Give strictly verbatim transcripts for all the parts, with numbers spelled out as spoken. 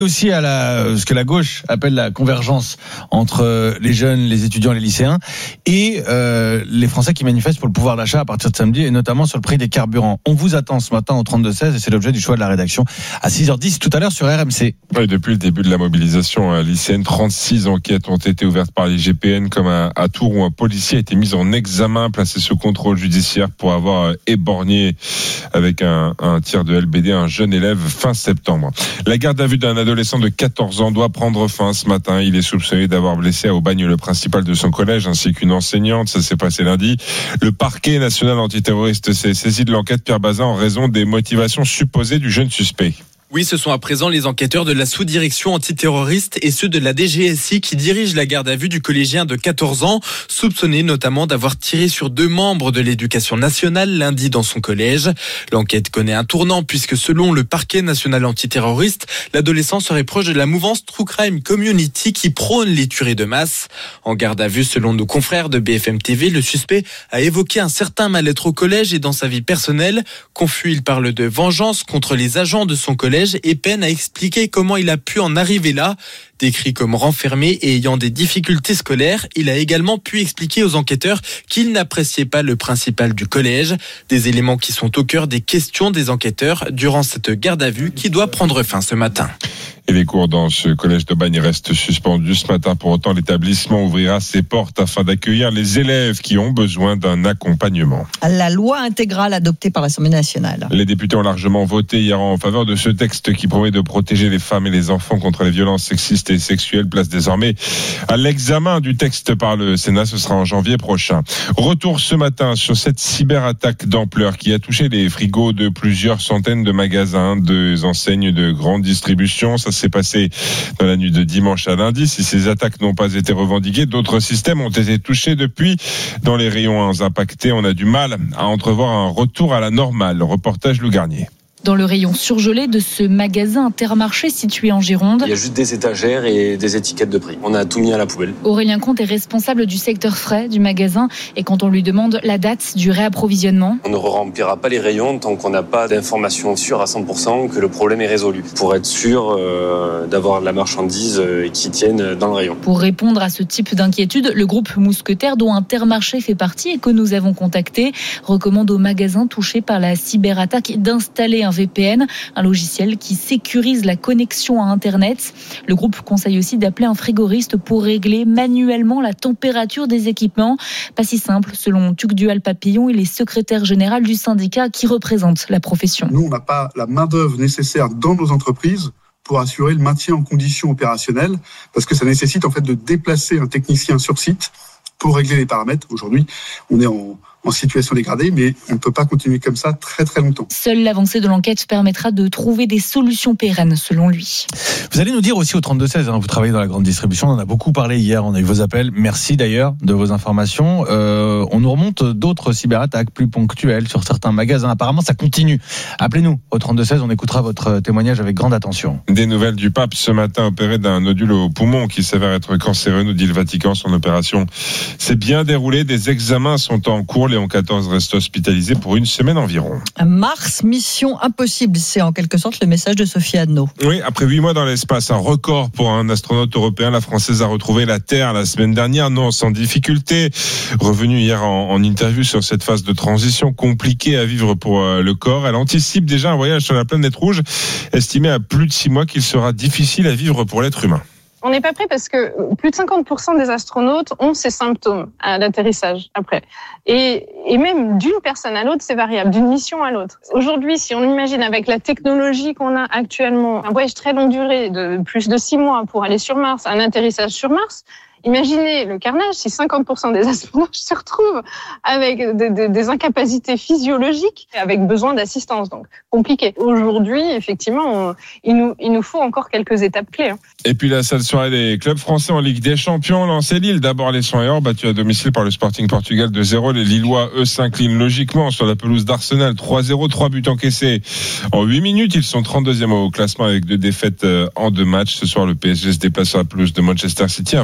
aussi à la, ce que la gauche appelle la convergence entre les jeunes, les étudiants, les lycéens et euh, les Français qui manifestent pour le pouvoir d'achat à partir de samedi et notamment sur le prix des carburants. On vous attend ce matin au trente-deux seize et c'est l'objet du choix de la rédaction à six heures dix tout à l'heure sur R M C. Oui, depuis le début de la mobilisation lycéenne, trente-six enquêtes ont été ouvertes par les G P N, comme à, à Tours où un policier a été mis en examen, placé sous contrôle judiciaire pour avoir éborgné avec un, un tir de L B D un jeune élève fin septembre. La garde à vue d'un adolescent de quatorze ans doit prendre fin ce matin. Il est soupçonné d'avoir blessé à Aubagne le principal de son collège ainsi qu'une enseignante. Ça s'est passé lundi. Le parquet national antiterroriste s'est saisi de l'enquête Pierre Bazin en raison des motivations supposées du jeune suspect. Oui, ce sont à présent les enquêteurs de la sous-direction antiterroriste et ceux de la D G S I qui dirigent la garde à vue du collégien de quatorze ans, soupçonné notamment d'avoir tiré sur deux membres de l'éducation nationale lundi dans son collège. L'enquête connaît un tournant puisque selon le parquet national antiterroriste, l'adolescent serait proche de la mouvance True Crime Community qui prône les tueries de masse. En garde à vue, selon nos confrères de B F M T V, le suspect a évoqué un certain mal-être au collège et dans sa vie personnelle. Confus, il parle de vengeance contre les agents de son collège et peine à expliquer comment il a pu en arriver là. Décrit comme renfermé et ayant des difficultés scolaires, il a également pu expliquer aux enquêteurs qu'il n'appréciait pas le principal du collège. Des éléments qui sont au cœur des questions des enquêteurs durant cette garde à vue qui doit prendre fin ce matin. Et les cours dans ce collège d'Aubagne restent suspendus ce matin. Pour autant, l'établissement ouvrira ses portes afin d'accueillir les élèves qui ont besoin d'un accompagnement. La loi intégrale adoptée par l'Assemblée nationale. Les députés ont largement voté hier en faveur de ce texte qui promet de protéger les femmes et les enfants contre les violences sexistes et sexuelles. Place désormais à l'examen du texte par le Sénat. Ce sera en janvier prochain. Retour ce matin sur cette cyberattaque d'ampleur qui a touché les frigos de plusieurs centaines de magasins, des enseignes de grande distribution. Ça s'est passé dans la nuit de dimanche à lundi. Si ces attaques n'ont pas été revendiquées, d'autres systèmes ont été touchés depuis. Dans les rayons impactés, on a du mal à entrevoir un retour à la normale. Reportage Le Garnier. Dans le rayon surgelé de ce magasin Intermarché situé en Gironde. Il y a juste des étagères et des étiquettes de prix. On a tout mis à la poubelle. Aurélien Comte est responsable du secteur frais du magasin et quand on lui demande la date du réapprovisionnement. On ne remplira pas les rayons tant qu'on n'a pas d'informations sûres à cent pour cent que le problème est résolu. Pour être sûr euh, d'avoir de la marchandise euh, qui tienne dans le rayon. Pour répondre à ce type d'inquiétude, le groupe Mousquetaire, dont Intermarché fait partie et que nous avons contacté, recommande aux magasins touchés par la cyberattaque d'installer un V P N, un logiciel qui sécurise la connexion à Internet. Le groupe conseille aussi d'appeler un frigoriste pour régler manuellement la température des équipements. Pas si simple, selon Tugdual Papillon, il est secrétaire général du syndicat qui représente la profession. Nous, on n'a pas la main-d'œuvre nécessaire dans nos entreprises pour assurer le maintien en conditions opérationnelles, parce que ça nécessite en fait de déplacer un technicien sur site pour régler les paramètres. Aujourd'hui, on est en en situation dégradée, mais on ne peut pas continuer comme ça très très longtemps. Seule l'avancée de l'enquête permettra de trouver des solutions pérennes, selon lui. Vous allez nous dire aussi au trente-deux seize, hein, vous travaillez dans la grande distribution, on en a beaucoup parlé hier, on a eu vos appels, merci d'ailleurs de vos informations. Euh, on nous remonte d'autres cyberattaques plus ponctuelles sur certains magasins, apparemment ça continue. Appelez-nous au trente-deux seize, on écoutera votre témoignage avec grande attention. Des nouvelles du pape ce matin, opéré d'un nodule au poumon qui s'avère être cancéreux, nous dit le Vatican. Son opération s'est bien déroulée, des examens sont en cours. Léon quatorze reste hospitalisé pour une semaine environ. Mars, mission impossible, c'est en quelque sorte le message de Sophie Adno. Oui, après huit mois dans l'espace, un record pour un astronaute européen. La Française a retrouvé la Terre la semaine dernière, non sans difficulté. Revenue hier en, en interview sur cette phase de transition compliquée à vivre pour euh, le corps. Elle anticipe déjà un voyage sur la planète rouge, estimé à plus de six mois qu'il sera difficile à vivre pour l'être humain. On n'est pas prêt parce que plus de cinquante pour cent des astronautes ont ces symptômes à l'atterrissage après. Et, et même d'une personne à l'autre, c'est variable, d'une mission à l'autre. Aujourd'hui, si on imagine avec la technologie qu'on a actuellement, un voyage très longue durée de plus de six mois pour aller sur Mars, un atterrissage sur Mars, imaginez le carnage si cinquante pour cent des astronautes se retrouvent avec des, des, des incapacités physiologiques, avec besoin d'assistance. Donc, compliqué. Aujourd'hui, effectivement, on, il, nous, il nous faut encore quelques étapes clés. Hein. Et puis la seule soirée des clubs français en Ligue des Champions, lancé Lille. D'abord les Soigneurs, battus à domicile par le Sporting Portugal deux zéro. Les Lillois, eux, s'inclinent logiquement sur la pelouse d'Arsenal. trois zéro, trois buts encaissés en huit minutes. Ils sont trente-deuxième au classement avec deux défaites en deux matchs. Ce soir, le P S G se déplace sur la pelouse de Manchester City, invaincu depuis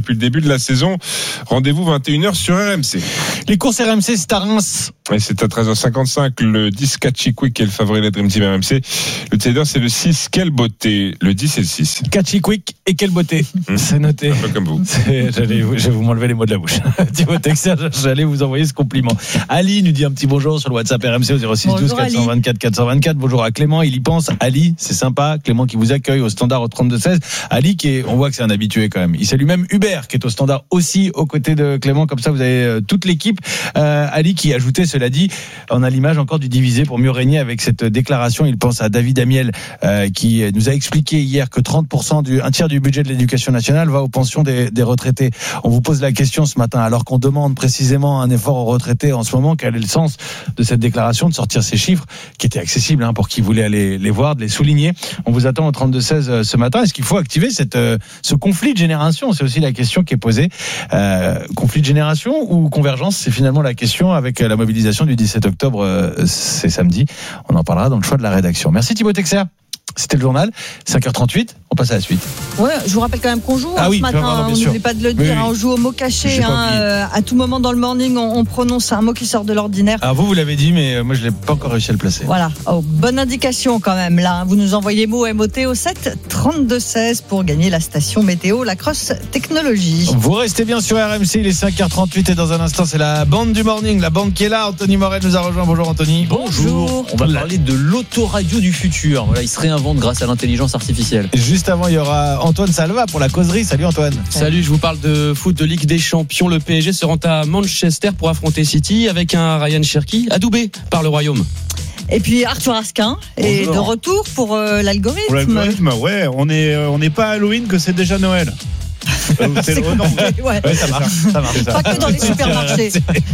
depuis le début de la saison. Rendez-vous vingt et une heures sur R M C. Les courses R M C, c'est à Reims. Et c'est à treize heures cinquante-cinq, le dix Catchy-Quick qui est le favori de la Dream Team R M C. Le Tider, c'est le six, quelle beauté. Le dix et le six. Catchy-Quick et quelle beauté. Mmh. C'est noté. Un peu comme vous. C'est, j'allais, je vais vous m'enlever les mots de la bouche. Thibaut Texer, j'allais vous envoyer ce compliment. Ali nous dit un petit bonjour sur le WhatsApp R M C au zéro six douze quatre cent vingt-quatre quatre cent vingt-quatre. Bonjour à Clément, il y pense. Ali, c'est sympa. Clément qui vous accueille au standard au trente-deux seize. Ali qui est, on voit que c'est un habitué quand même. Il salue même Hubert qui est au standard aussi aux côtés de Clément. Comme ça, vous avez euh, toute l'équipe. Euh, Ali qui ajoutait, cela dit, on a l'image encore du divisé pour mieux régner avec cette déclaration. Il pense à David Amiel euh, qui nous a expliqué hier que trente pour cent du, un tiers du budget de l'éducation nationale va aux pensions des, des retraités. On vous pose la question ce matin, alors qu'on demande précisément un effort aux retraités en ce moment, quel est le sens de cette déclaration, de sortir ces chiffres qui étaient accessibles hein, pour qui voulait aller les voir, de les souligner. On vous attend au trente-deux seize ce matin. Est-ce qu'il faut activer cette, euh, ce conflit de génération? C'est aussi la question qui est posée. Euh, conflit de génération ou convergence? C'est finalement la question avec la mobilisation du dix-sept octobre, euh, c'est samedi. On en parlera dans le choix de la rédaction. Merci Thibaut Texer. C'était le journal, cinq heures trente-huit, on passe à la suite. Ouais, je vous rappelle quand même qu'on joue ah hein, oui, ce matin, pardon, on n'oublie pas de le dire, oui, oui. Hein, on joue au mot caché, hein, euh, à tout moment dans le morning, on, on prononce un mot qui sort de l'ordinaire. Ah vous, vous l'avez dit, mais moi je l'ai pas encore réussi à le placer. Voilà, oh, bonne indication quand même là, vous nous envoyez mot M O T au sept trente-deux seize pour gagner la station météo Lacrosse Technologie. Vous restez bien sur R M C, il est cinq heures trente-huit et dans un instant c'est la bande du morning, la bande qui est là. Anthony Morel nous a rejoint, bonjour Anthony. Bonjour, on va parler de l'autoradio du futur, voilà, il se réinvente grâce à l'intelligence artificielle. Juste avant, il y aura Antoine Salva pour la causerie. Salut Antoine. Salut, je vous parle de foot de Ligue des Champions. Le P S G se rend à Manchester pour affronter City avec un Ryan Cherki adoubé par le Royaume. Et puis Arthur Asquin est de retour pour euh, l'algorithme. Pour l'algorithme, ouais, on est euh, on n'est pas Halloween que c'est déjà Noël. Euh, c'est c'est le non, ouais. ouais, ça marche, ça marche. Pas que dans les supermarchés.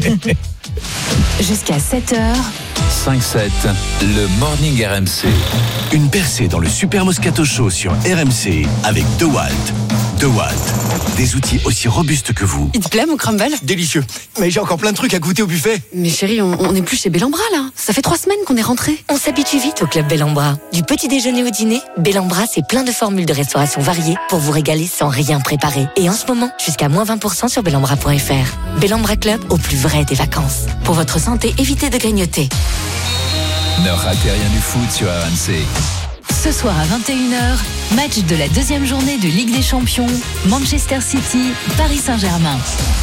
Jusqu'à sept heures. cinq sept, le Morning R M C. Une percée dans le Super Moscato Show sur R M C avec DeWalt. DeWalt, des outils aussi robustes que vous. Il te plaît mon crumble? Délicieux. Mais j'ai encore plein de trucs à goûter au buffet. Mais chérie, on n'est plus chez Bellambra là. Ça fait trois semaines qu'on est rentrés. On s'habitue vite au club Bellambra. Du petit déjeuner au dîner, Bellambra c'est plein de formules de restauration variées pour vous régaler sans rien préparer. Et en ce moment, jusqu'à moins vingt pour cent sur bellambra point f r. Bellambra Club, au plus vrai des vacances. Pour votre santé, évitez de grignoter. Ne ratez rien du foot sur R M C. Ce soir à vingt et une heures, match de la deuxième journée de Ligue des Champions, Manchester City, Paris Saint-Germain.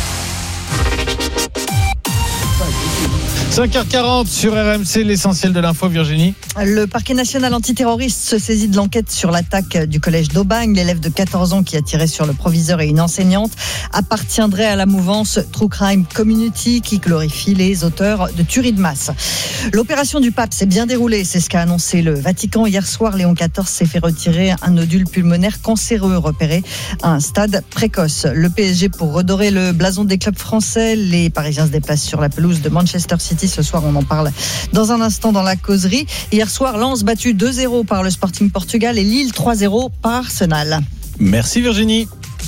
cinq heures quarante sur R M C, l'essentiel de l'info, Virginie. Le parquet national antiterroriste se saisit de l'enquête sur l'attaque du collège d'Aubagne. L'élève de quatorze ans qui a tiré sur le proviseur et une enseignante appartiendrait à la mouvance True Crime Community qui glorifie les auteurs de tueries de masse. L'opération du pape s'est bien déroulée, c'est ce qu'a annoncé le Vatican. Hier soir, Léon quatorze s'est fait retirer un nodule pulmonaire cancéreux repéré à un stade précoce. Le P S G pour redorer le blason des clubs français. Les Parisiens se déplacent sur la pelouse de Manchester City. Ce soir, on en parle dans un instant dans la causerie. Hier soir, Lens battu deux zéro par le Sporting Portugal et Lille trois zéro par Arsenal. Merci Virginie.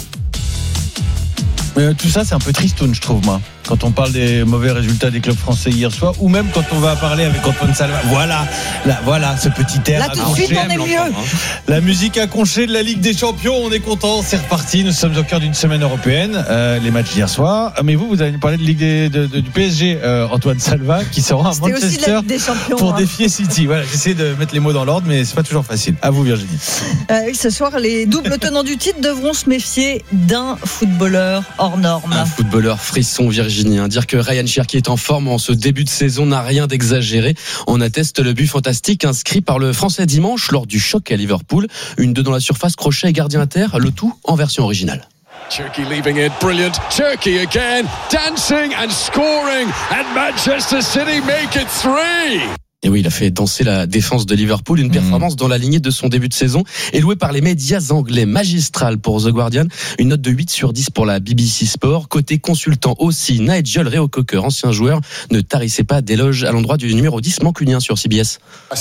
Euh, tout ça, c'est un peu tristoun, je trouve, moi. Quand on parle des mauvais résultats des clubs français hier soir, ou même quand on va parler avec Antoine Salva. Voilà, là, voilà ce petit air. Là, tout de suite, on est mieux. La musique accrochée de la Ligue des Champions, on est content, c'est reparti. Nous sommes au cœur d'une semaine européenne. Euh, les matchs d'hier soir. Mais vous, vous allez nous parler de Ligue des, de, de, du P S G, euh, Antoine Salva, qui se rend à C'était Manchester aussi de la Ligue des Champions, pour hein. défier City. Voilà, j'essaie de mettre les mots dans l'ordre, mais c'est pas toujours facile. À vous, Virginie. Euh, ce soir, les doubles tenants du titre devront se méfier d'un footballeur hors norme. Un footballeur frisson, Virginie. Hein. Dire que Ryan Cherki est en forme en ce début de saison n'a rien d'exagéré. On atteste le but fantastique inscrit par le Français dimanche lors du choc à Liverpool. Une deux dans la surface, crochet et gardien à terre, le tout en version originale. Cherki leaving it, brilliant. Cherki again, dancing and scoring, and Manchester City make it three. Et oui, il a fait danser la défense de Liverpool, une performance mmh. dans la lignée de son début de saison et louée par les médias anglais, magistrale pour The Guardian, une note de huit sur dix pour la B B C Sport. Côté consultant aussi, Nigel Reo-Coker, ancien joueur, ne tarissait pas d'éloges à l'endroit du numéro dix mancunien sur C B S.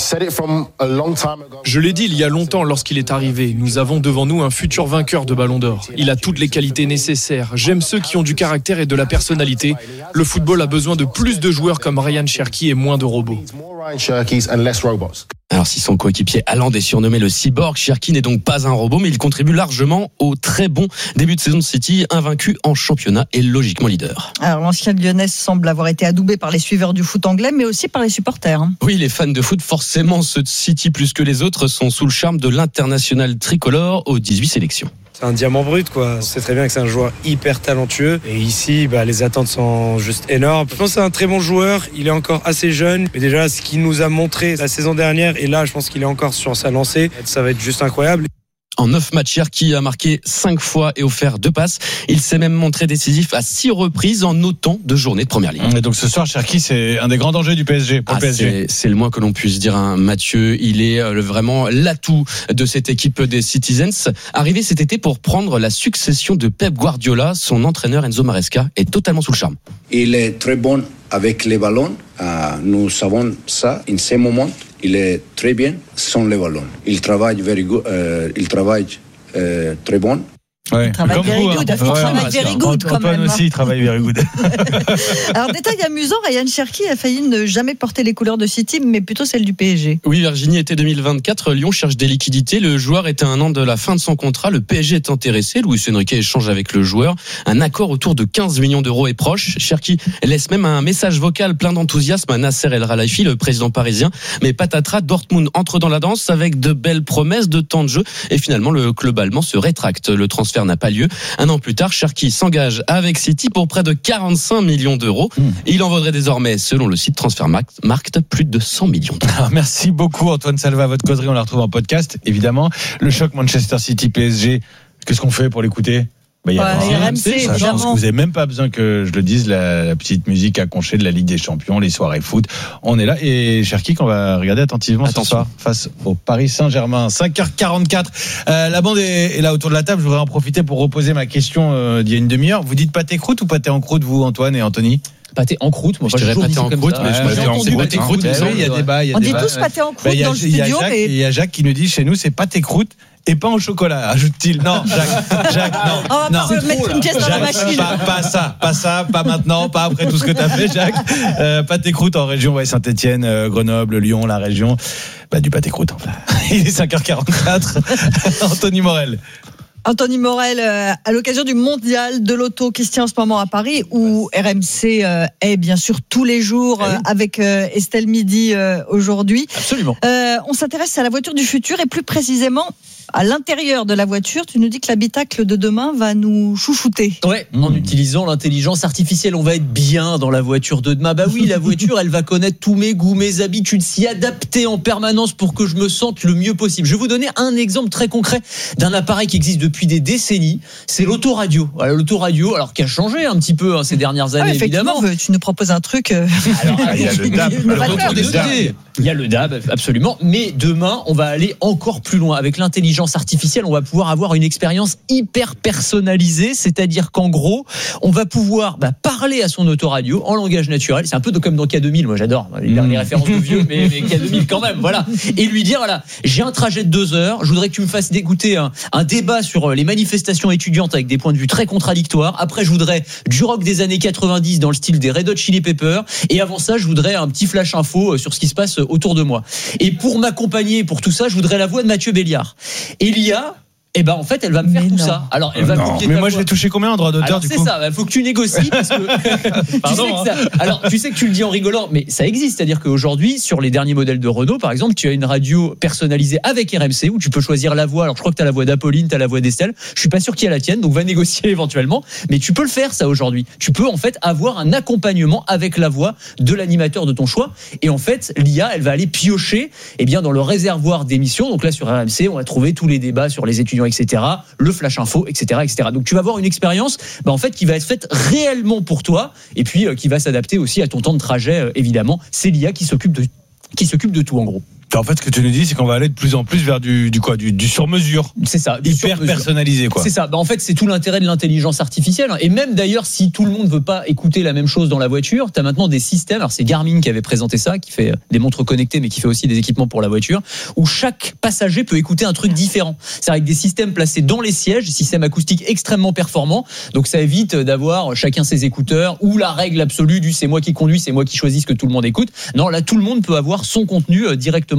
Je l'ai dit il y a longtemps lorsqu'il est arrivé, nous avons devant nous un futur vainqueur de Ballon d'Or. Il a toutes les qualités nécessaires. J'aime ceux qui ont du caractère et de la personnalité. Le football a besoin de plus de joueurs comme Ryan Cherki et moins de robots. Alors si son coéquipier Haaland est surnommé le cyborg, Cherki n'est donc pas un robot, mais il contribue largement au très bon début de saison de City, invaincu en championnat et logiquement leader. Alors l'ancienne lyonnaise semble avoir été adoubée par les suiveurs du foot anglais, mais aussi par les supporters. Oui, les fans de foot, forcément ceux de City plus que les autres, sont sous le charme de l'international tricolore aux dix-huit sélections. C'est un diamant brut, quoi. C'est très bien que c'est un joueur hyper talentueux. Et ici, bah, les attentes sont juste énormes. Je pense que c'est un très bon joueur. Il est encore assez jeune. Mais déjà, ce qu'il nous a montré la saison dernière, et là, je pense qu'il est encore sur sa lancée. Ça va être juste incroyable. En neuf matchs, Cherki a marqué cinq fois et offert deux passes. Il s'est même montré décisif à six reprises en autant de journées de première ligue. Et donc ce soir, Cherki, c'est un des grands dangers du P S G pour ah, le P S G. C'est, c'est le moins que l'on puisse dire, hein. Mathieu. Il est euh, vraiment l'atout de cette équipe des Citizens. Arrivé cet été pour prendre la succession de Pep Guardiola, son entraîneur Enzo Maresca est totalement sous le charme. Il est très bon avec les ballons. Euh, nous savons ça en ce moment. Il est très bien sans les ballons. Il travaille very good, euh, il travaille euh, très bon. Ouais. Il travaille Comme very vous, good. hein. Il Ouais, travaille ouais, very good quand Antoine même. aussi, il travaille very good. Alors détail amusant, Ryan Cherki a failli ne jamais porter les couleurs de City, mais plutôt celles du P S G. Oui, Virginie, été deux mille vingt-quatre, Lyon cherche des liquidités. Le joueur est à un an de la fin de son contrat. Le P S G est intéressé. Luis Enrique échange avec le joueur. Un accord autour de quinze millions d'euros est proche. Cherki laisse même un message vocal plein d'enthousiasme à Nasser El Khelaifi, le président parisien. Mais patatras, Dortmund entre dans la danse avec de belles promesses de temps de jeu. Et finalement, le club allemand se rétracte. Le transfert n'a pas lieu. Un an plus tard, Cherki s'engage avec City pour près de quarante-cinq millions d'euros. Mmh. Il en vaudrait désormais, selon le site Transfermarkt, plus de cent millions d'euros. Alors, merci beaucoup Antoine Salva. Votre causerie, on la retrouve en podcast, évidemment. Le choc Manchester City P S G, qu'est-ce qu'on fait pour l'écouter? Bah, il y a ouais, R M C, ça, je pense que vous n'avez même pas besoin que je le dise, la, la petite musique à concher de la Ligue des Champions, les soirées foot. On est là. Et Cherki, qu'on va regarder attentivement Attention. ce soir face au Paris Saint-Germain. cinq heures quarante-quatre. Euh, la bande est, est là autour de la table. Je voudrais en profiter pour reposer ma question euh, d'il y a une demi-heure. Vous dites pâté croûte ou pâté en croûte, vous, Antoine et Anthony? Pâté en croûte, moi je dirais pâté en croûte, mais je pâté en croûte. pâté croûte. Il y a débat. On dit tous pâté en croûte dans le studio. Il y a Jacques qui nous dit chez nous, c'est pâté croûte. Et pas en chocolat, ajoute-t-il. Non, Jacques, Jacques, non. On va non, pas mettre une pièce dans la machine. Pas, pas ça, pas ça, pas maintenant, pas après tout ce que t'as fait, Jacques. Euh, pâté croûte en région, ouais, Saint-Etienne, euh, Grenoble, Lyon, la région. Bah, du pâté croûte, enfin. Il est cinq heures quarante-quatre. Anthony Morel. Anthony Morel, euh, à l'occasion du mondial de l'auto qui se tient en ce moment à Paris, où R M C euh, est bien sûr tous les jours euh, avec euh, Estelle Midi euh, aujourd'hui. Absolument. Euh, on s'intéresse à la voiture du futur et plus précisément à l'intérieur de la voiture. Tu nous dis que l'habitacle de demain va nous chouchouter. Ouais, mmh. En utilisant l'intelligence artificielle, on va être bien dans la voiture de demain. Bah oui, la voiture, elle va connaître tous mes goûts, mes habitudes, s'y adapter en permanence pour que je me sente le mieux possible. Je vais vous donner un exemple très concret d'un appareil qui existe depuis des décennies. C'est l'autoradio. Voilà, l'autoradio, alors qui a changé un petit peu hein, ces dernières années, ah, évidemment. Tu nous proposes un truc. Euh... Alors, il y a le D A B. Il y a le D A B, absolument. Mais demain, on va aller encore plus loin. Avec l'intelligence artificielle, on va pouvoir avoir une expérience hyper personnalisée, c'est-à-dire qu'en gros, on va pouvoir bah, parler à son autoradio en langage naturel. C'est un peu comme dans K deux mille, moi j'adore les, mmh. les références de vieux, mais, mais K deux mille quand même, voilà. Et lui dire, voilà, j'ai un trajet de deux heures, je voudrais que tu me fasses écouter un, un débat sur les manifestations étudiantes avec des points de vue très contradictoires. Après, je voudrais du rock des années quatre-vingt-dix dans le style des Red Hot Chili Peppers. Et avant ça, je voudrais un petit flash info sur ce qui se passe autour de moi. Et pour m'accompagner pour tout ça, je voudrais la voix de Mathieu Béliard. Et l'I A, eh ben en fait, elle va me faire mais tout non. ça. Alors, elle va non. copier Mais moi, voix. Je vais toucher combien en droit d'auteur Alors, du c'est coup ça. Il faut que tu négocies parce que. Pardon, tu sais que ça... Alors, tu sais que tu le dis en rigolant, mais ça existe. C'est-à-dire qu'aujourd'hui, sur les derniers modèles de Renault, par exemple, tu as une radio personnalisée avec R M C où tu peux choisir la voix. Alors, je crois que tu as la voix d'Apolline, tu as la voix d'Estelle. Je suis pas sûr qu'il y ait la tienne, donc va négocier éventuellement. Mais tu peux le faire ça aujourd'hui. Tu peux en fait avoir un accompagnement avec la voix de l'animateur de ton choix. Et en fait, l'I A, elle va aller piocher, eh bien, dans le réservoir d'émissions. Donc là, sur R M C, on va trouver tous les débats sur les étudiants, et cetera. Le flash info, et cetera, et cetera. Donc tu vas avoir une expérience, bah, en fait, qui va être faite réellement pour toi, et puis euh, qui va s'adapter aussi à ton temps de trajet, euh, évidemment. C'est l'I A qui s'occupe de qui s'occupe de tout en gros. En fait, ce que tu nous dis, c'est qu'on va aller de plus en plus vers du, du quoi, du, du sur-mesure. C'est ça, du hyper sur-mesure. Personnalisé, quoi. C'est ça. Bah, en fait, c'est tout l'intérêt de l'intelligence artificielle. Et même d'ailleurs, si tout le monde veut pas écouter la même chose dans la voiture, t'as maintenant des systèmes. Alors c'est Garmin qui avait présenté ça, qui fait des montres connectées, mais qui fait aussi des équipements pour la voiture, où chaque passager peut écouter un truc différent. C'est avec des systèmes placés dans les sièges, systèmes acoustiques extrêmement performants. Donc ça évite d'avoir chacun ses écouteurs ou la règle absolue du c'est moi qui conduis, c'est moi qui choisis ce que tout le monde écoute. Non, là tout le monde peut avoir son contenu directement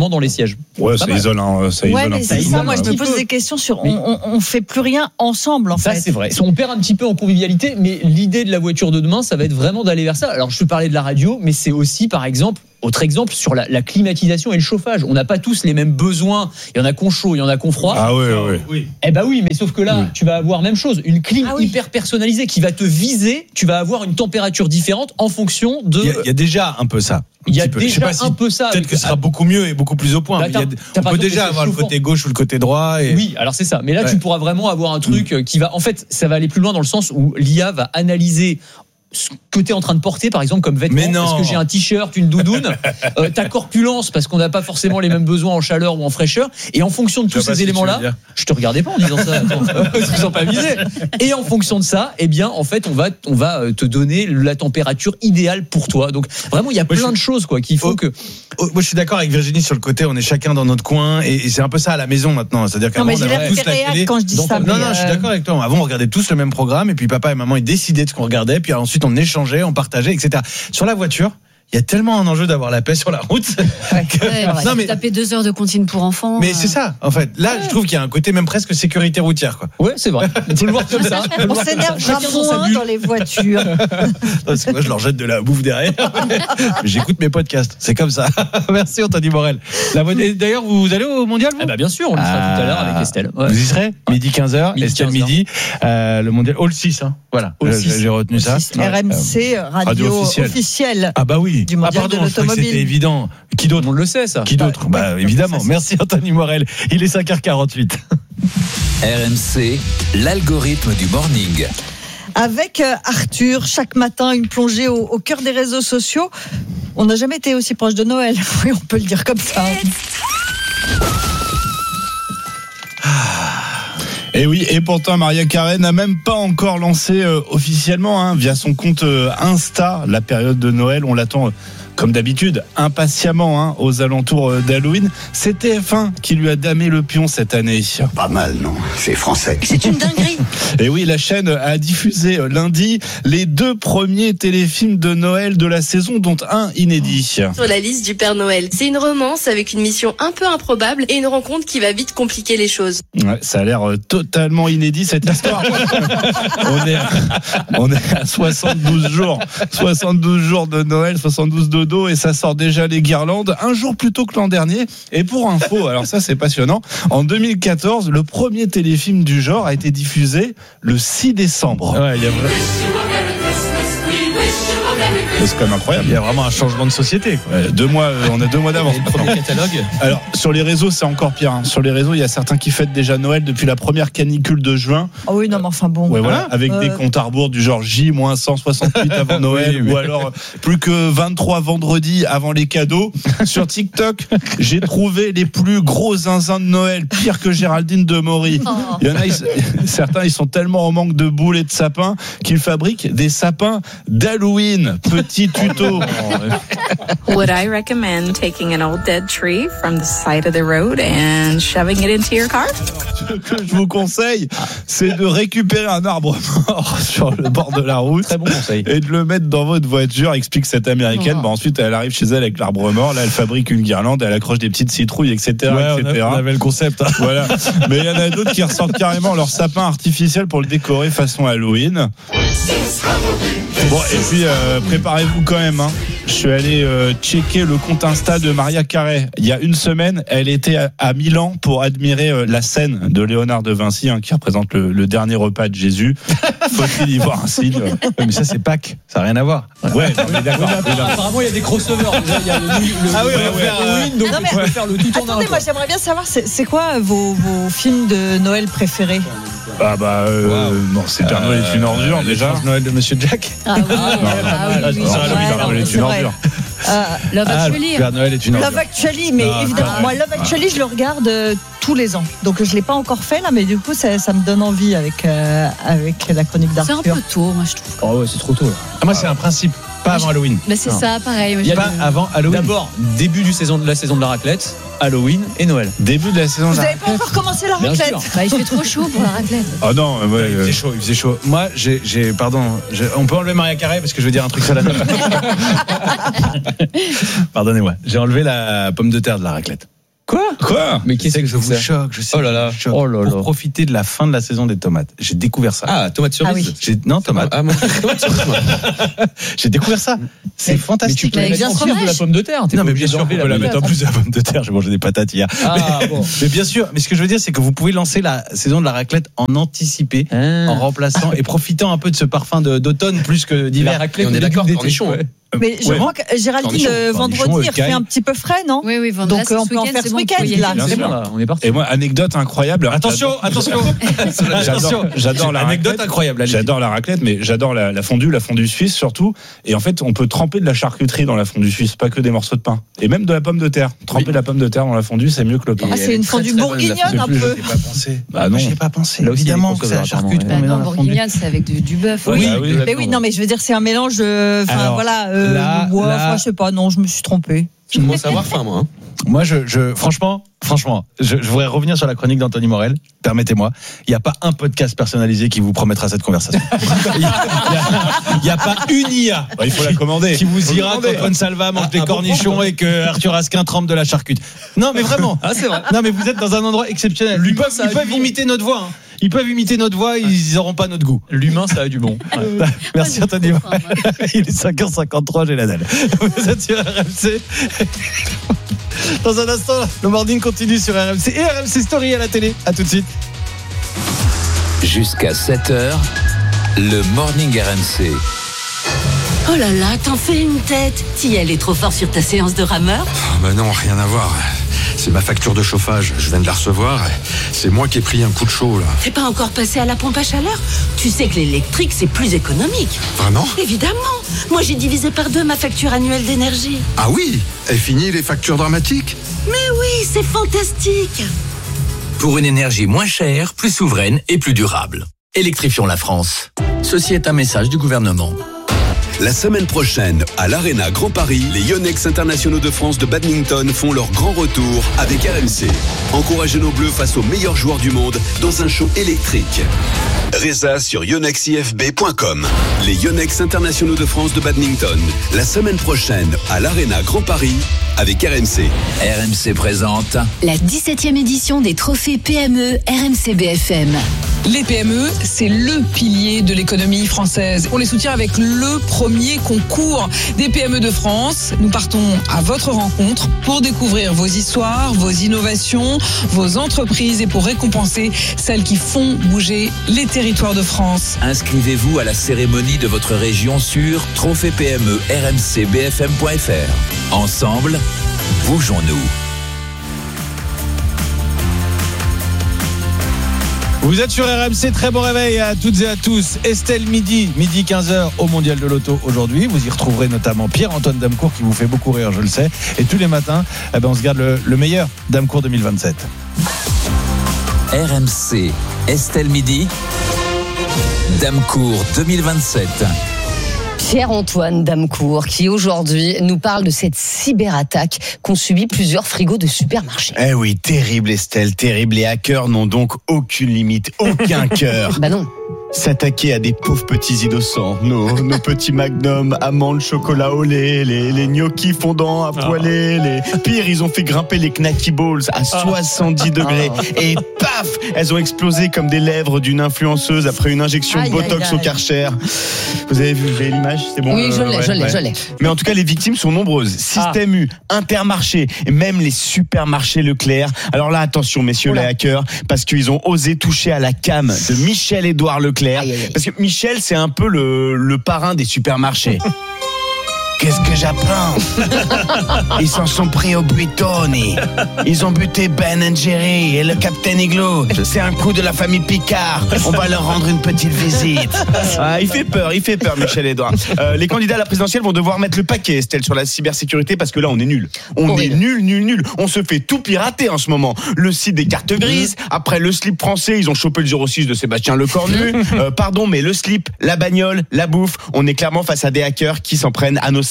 justement dans les sièges. Ouais, ça isole, hein, ça isole ouais, un mais peu. c'est ça, moi je me pose des questions sur. On, on, on fait plus rien ensemble en ça, fait. Ça c'est vrai. On perd un petit peu en convivialité, mais l'idée de la voiture de demain, ça va être vraiment d'aller vers ça. Alors je peux parler de la radio, mais c'est aussi par exemple. Autre exemple sur la, la climatisation et le chauffage. On n'a pas tous les mêmes besoins. Il y en a qu'on chaud, il y en a qu'on froid. Ah oui, oui. oui. Eh ben oui, mais sauf que là, oui. tu vas avoir même chose, une clim ah oui. hyper personnalisée qui va te viser. Tu vas avoir une température différente en fonction de. Il y a, il y a déjà un peu ça. Il y a déjà si un peu ça. Peut-être que ce sera beaucoup mieux et beaucoup plus au point. Bah, mais il y a, on peut déjà avoir chauffant. Le côté gauche ou le côté droit. Et... Oui, alors c'est ça. Mais là, ouais. tu pourras vraiment avoir un truc mmh. qui va. En fait, ça va aller plus loin dans le sens où l'I A va analyser ce que tu es en train de porter par exemple comme vêtement. Est-ce que j'ai un t-shirt, une doudoune, euh, ta corpulence parce qu'on n'a pas forcément les mêmes besoins en chaleur ou en fraîcheur, et en fonction de tous ces éléments-là, je te regardais pas en disant ça, je ne sens pas visé. Et en fonction de ça, eh bien en fait on va on va te donner la température idéale pour toi. Donc vraiment il y a moi, plein de choses quoi qu'il faut oh, que oh, moi je suis d'accord avec Virginie sur le côté, on est chacun dans notre coin et, et c'est un peu ça à la maison maintenant, c'est-à-dire qu'avant non, mais on avait tous la télé. Quand je dis Donc, ça, non non, euh... je suis d'accord avec toi. Avant on regardait tous le même programme et puis papa et maman ils décidaient de ce qu'on regardait, puis ensuite on échangeait, on partager, et cetera. Sur la voiture, il y a tellement un enjeu d'avoir la paix sur la route. Ouais, que... ouais, non, mais taper deux heures de comptine pour enfants. Mais euh... c'est ça, en fait. Là, ouais. je trouve qu'il y a un côté même presque sécurité routière, quoi. Ouais, c'est vrai. Il faut le voir comme ça. On s'énerve moins dans les voitures. Parce que moi, je leur jette de la bouffe derrière. J'écoute mes podcasts. C'est comme ça. Merci, Anthony Morel. La... D'ailleurs, vous allez au mondial, vous ah bah bien sûr, on le fera ah... tout à l'heure avec Estelle. Ouais. Vous y serez midi quinze heures, Estelle midi. Euh, le mondial All six, hein. Voilà. All six. J'ai retenu ça. R M C, radio officielle. Ah bah oui. Du mondial de l'automobile. C'était évident. Qui d'autre? On le sait, ça. Qui d'autre? Bah, évidemment. Merci, Anthony Morel. Il est cinq heures quarante-huit. R M C, l'algorithme du morning. Avec Arthur, chaque matin, une plongée au, au cœur des réseaux sociaux. On n'a jamais été aussi proche de Noël. Oui, on peut le dire comme ça. Et oui, et pourtant Mariah Carey n'a même pas encore lancé euh, officiellement hein, via son compte euh, Insta la période de Noël. On l'attend euh, comme d'habitude impatiemment hein, aux alentours euh, d'Halloween. C'est T F un qui lui a damé le pion cette année. Pas mal, non? C'est français. C'est une dinguerie. Et oui, la chaîne a diffusé euh, lundi les deux premiers téléfilms de Noël de la saison, dont un inédit. Sur la liste du Père Noël, c'est une romance avec une mission un peu improbable et une rencontre qui va vite compliquer les choses. Ouais, ça a l'air euh, totalement inédit cette histoire. on est à, on est à soixante-douze jours, soixante-douze jours de Noël, soixante-douze dodo et ça sort déjà les guirlandes un jour plus tôt que l'an dernier. Et pour info, alors ça c'est passionnant, en deux mille quatorze, le premier téléfilm du genre a été diffusé le six décembre. Ouais, il y a vrai... C'est quand même incroyable. Il y a vraiment un changement de société. Quoi. Euh, deux mois, euh, on a deux mois d'avance. Le premier catalogue. Alors sur les réseaux, c'est encore pire. Hein. Sur les réseaux, il y a certains qui fêtent déjà Noël depuis la première canicule de juin. Oh oui, non, mais enfin bon. Ouais, voilà, avec euh... des comptes à rebours du genre J moins cent soixante-huit avant Noël, oui, oui. Ou alors plus que vingt-trois vendredis avant les cadeaux. Sur TikTok, j'ai trouvé les plus gros zinzins de Noël, pire que Géraldine de Maury. Oh. Il y en a, ils, certains, ils sont tellement en manque de boules et de sapins qu'ils fabriquent des sapins d'Halloween. Petit tuto. Would I recommend taking an old dead tree from the side of the road and shoving it into your car? Ce que je vous conseille, c'est de récupérer un arbre mort sur le bord de la route. Très bon conseil. Et de le mettre dans votre voiture, explique cette américaine. Oh. Bah, ensuite, elle arrive chez elle avec l'arbre mort. Là, elle fabrique une guirlande, elle accroche des petites citrouilles, et cetera, ouais, et cetera. On, a, on avait le concept. Hein. Voilà. Mais il y en a d'autres qui ressortent carrément leur sapin artificiel pour le décorer façon Halloween. Bon, et puis euh, préparez-vous quand même. Hein. Je suis allé euh, checker le compte Insta de Mariah Carey. Il y a une semaine, elle était à, à Milan pour admirer euh, la scène de Léonard de Vinci, hein, qui représente le, le dernier repas de Jésus. Faut-il y voir un signe? Ouais, mais ça, c'est Pâques. Ça n'a rien à voir. Ouais, non, mais d'accord. Apparemment, il y a des crossovers. Déjà, il y a le, le, ah oui, le, on va faire Halloween, donc non, mais, on va faire le tout en un. Attendez, moi, j'aimerais bien savoir, c'est, c'est quoi vos, vos films de Noël préférés? Ah bah euh, wow. Non, c'est Père Noël est une ordure euh, déjà. Noël de Monsieur Jack. Ah oui, ah, oui, ah, oui, oui, Père Noël est une ordure. Euh, Love Actually. Ah, Père Noël est une ordure. Love Actually, mais ah, évidemment, ah, moi Love Actually, je le regarde euh, tous les ans. Donc je l'ai pas encore fait là, mais du coup ça, ça me donne envie avec euh, avec la chronique d'Arthur. C'est un peu tôt, moi je trouve. Oh ouais, c'est trop tôt. Là. Ah, moi c'est un principe. Pas avant Halloween. Mais c'est non. ça, pareil. Il y a pas de... avant Halloween. D'abord, début du saison de la saison de la raclette, Halloween et Noël. Début de la saison Vous de la raclette. Vous n'avez pas encore commencé la raclette. Bah, il fait trop chaud pour la raclette. Ah oh non, ouais, il faisait chaud, il faisait chaud. Moi, j'ai, j'ai pardon, j'ai, on peut enlever Mariah Carey parce que je veux dire un truc solennel. Pardonnez-moi, j'ai enlevé la pomme de terre de la raclette. Quoi Quoi Mais qui c'est que je vous choque, je sais. Oh là là. Je choque. Oh là là. Pour profiter de la fin de la saison des tomates, j'ai découvert ça. Ah, tomate cerise. Ah oui. J'ai... Non, tomate. Ah, moi, tomate cerise, moi. J'ai découvert ça. C'est Mais tu fantastique. peux la avec mettre un en plus de fromage. la pomme de terre. T'es Non, pas mais obligé bien sûr, on d'enlever peut la pomme de mettre en terre. plus de la pomme de terre. J'ai mangé des patates hier. Ah, mais, bon. mais bien sûr, mais ce que je veux dire, c'est que vous pouvez lancer la saison de la raclette en anticipé, Ah. en remplaçant et profitant un peu de ce parfum de, d'automne plus que d'hiver. La raclette, Et on est au d'accord, début d'été. cornichon, Ouais. Mais je Ouais. crois que Géraldine, Cornichon, euh, cornichon, vendredi, il écailles. refait un petit peu frais, non? Oui, oui, vendredi. Donc euh, on peut en faire ce week-end, là. Bien C'est sûr. bon, là, on est parti. Et moi, anecdote incroyable. Attention, attention. J'adore, j'adore la Anecdote raclette. incroyable. allez-y. J'adore la raclette, mais j'adore la, la fondue, la fondue suisse surtout. Et en fait, on peut tremper de la charcuterie dans la fondue suisse, pas que des morceaux de pain. Et même de la pomme de terre. Tremper de la pomme de terre dans la fondue, c'est mieux que le pain. Ah, c'est une fondue bourguignonne un Plus, peu. j'y ai pas pensé. Bah non. J'y ai pas pensé. Là aussi, Évidemment il y a des que c'est la conserves, charcute apparemment, qu'on met Bah dans non, la fondue. bourguignonne, c'est avec du, du bœuf. Oui, Bah oui. Mais oui, non, mais je veux dire, c'est un mélange. euh, Enfin, Alors, voilà. Euh, là, ouais, là- enfin, je sais pas, non, je me suis trompée. Je commence à avoir faim, moi. hein. Moi, je, je, franchement, franchement, je, je voudrais revenir sur la chronique d'Anthony Morel. Permettez-moi. Il n'y a pas un podcast personnalisé qui vous promettra cette conversation. Il n'y a, il y a pas une I A. Bah, il faut la commander. Qui vous Faut dira le commander. qu'Antoine Salva mange Ah, des ah, bon, cornichons bon. et que Arthur Asquin trempe de la charcute. Non, mais vraiment. Ah, c'est vrai. Non, mais vous êtes dans un endroit exceptionnel. Ils peuvent, ça a ils peuvent du bon. imiter notre voix. hein. Ils peuvent imiter notre voix, ils n'auront pas notre goût. L'humain, ça a du bon. Ouais. Merci Anthony Morel. Il est cinq heures cinquante-trois, j'ai la dalle. Vous êtes sur R M C. Dans un instant, le morning continue sur R M C et R M C Story à la télé. À tout de suite. Jusqu'à sept heures, le Morning R M C. Oh là là, t'en fais une tête. T'y allais trop fort sur ta séance de rameur? Ah bah non, rien à voir. C'est ma facture de chauffage. Je viens de la recevoir. C'est moi qui ai pris un coup de chaud, là. T'es pas encore passé à la pompe à chaleur? Tu sais que l'électrique, c'est plus économique. Vraiment? Évidemment. Moi, j'ai divisé par deux ma facture annuelle d'énergie. Ah oui? Et fini les factures dramatiques? Mais oui, c'est fantastique. Pour une énergie moins chère, plus souveraine et plus durable. Électrifions la France. Ceci est un message du gouvernement. La semaine prochaine, à l'Arena Grand Paris, les Yonex internationaux de France de badminton font leur grand retour avec R M C. Encouragez nos bleus face aux meilleurs joueurs du monde dans un show électrique. Résa sur yonex i f b point com. Les Yonex internationaux de France de badminton, la semaine prochaine, à l'Arena Grand Paris avec R M C. R M C présente La dix-septième édition des trophées P M E R M C B F M. Les P M E, c'est le pilier de l'économie française. On les soutient avec le premier concours des P M E de France. Nous partons à votre rencontre pour découvrir vos histoires, vos innovations, vos entreprises et pour récompenser celles qui font bouger les territoires de France. Inscrivez-vous à la cérémonie de votre région sur trophée P M E R M C B F M point F R. Ensemble, bougeons-nous. Vous êtes sur R M C, très bon réveil à toutes et à tous. Estelle midi, midi quinze heures au Mondial de l'Auto aujourd'hui. Vous y retrouverez notamment Pierre-Antoine Damecourt qui vous fait beaucoup rire, je le sais. Et tous les matins, eh ben, on se garde le, le meilleur Damecourt deux mille vingt-sept. R M C, Estelle midi, Damecourt deux mille vingt-sept. Pierre-Antoine Damecourt qui aujourd'hui nous parle de cette cyberattaque qu'ont subi plusieurs frigos de supermarchés. Eh oui, terrible Estelle, terrible. Les hackers n'ont donc aucune limite, aucun cœur. Bah non. S'attaquer à des pauvres petits innocents, nos, nos petits magnums, amandes, chocolat au lait, les, les gnocchis fondants à poêler, les pires, ils ont fait grimper les knacky balls à soixante-dix degrés et paf, elles ont explosé comme des lèvres d'une influenceuse après une injection de Aïe, Botox aïe, aïe. au Karcher. Vous avez vu, vous avez l'image? C'est bon. Oui, je l'ai, je l'ai, je l'ai. Mais en tout cas, les victimes sont nombreuses. Système U, Intermarché, et même les supermarchés Leclerc. Alors là, attention, messieurs les hackers, parce qu'ils ont osé toucher à la cam de Michel-Édouard Leclerc. Aïe, aïe, aïe. Parce que Michel, c'est un peu le, le parrain des supermarchés. Qu'est-ce que j'apprends? Ils s'en sont pris au Buitoni. Ils ont buté Ben and Jerry et le Captain Igloo. C'est un coup de la famille Picard. On va leur rendre une petite visite. Ah, il fait peur, il fait peur, Michel-Édouard. Euh, les candidats à la présidentielle vont devoir mettre le paquet, Estelle, sur la cybersécurité parce que là, on est nul. On Horrible. est nul, nul, nul. On se fait tout pirater en ce moment. Le site des cartes grises. Après, le slip français, ils ont chopé le zéro six de Sébastien Lecornu. Euh, pardon, mais le slip, la bagnole, la bouffe, on est clairement face à des hackers qui s'en prennent à nos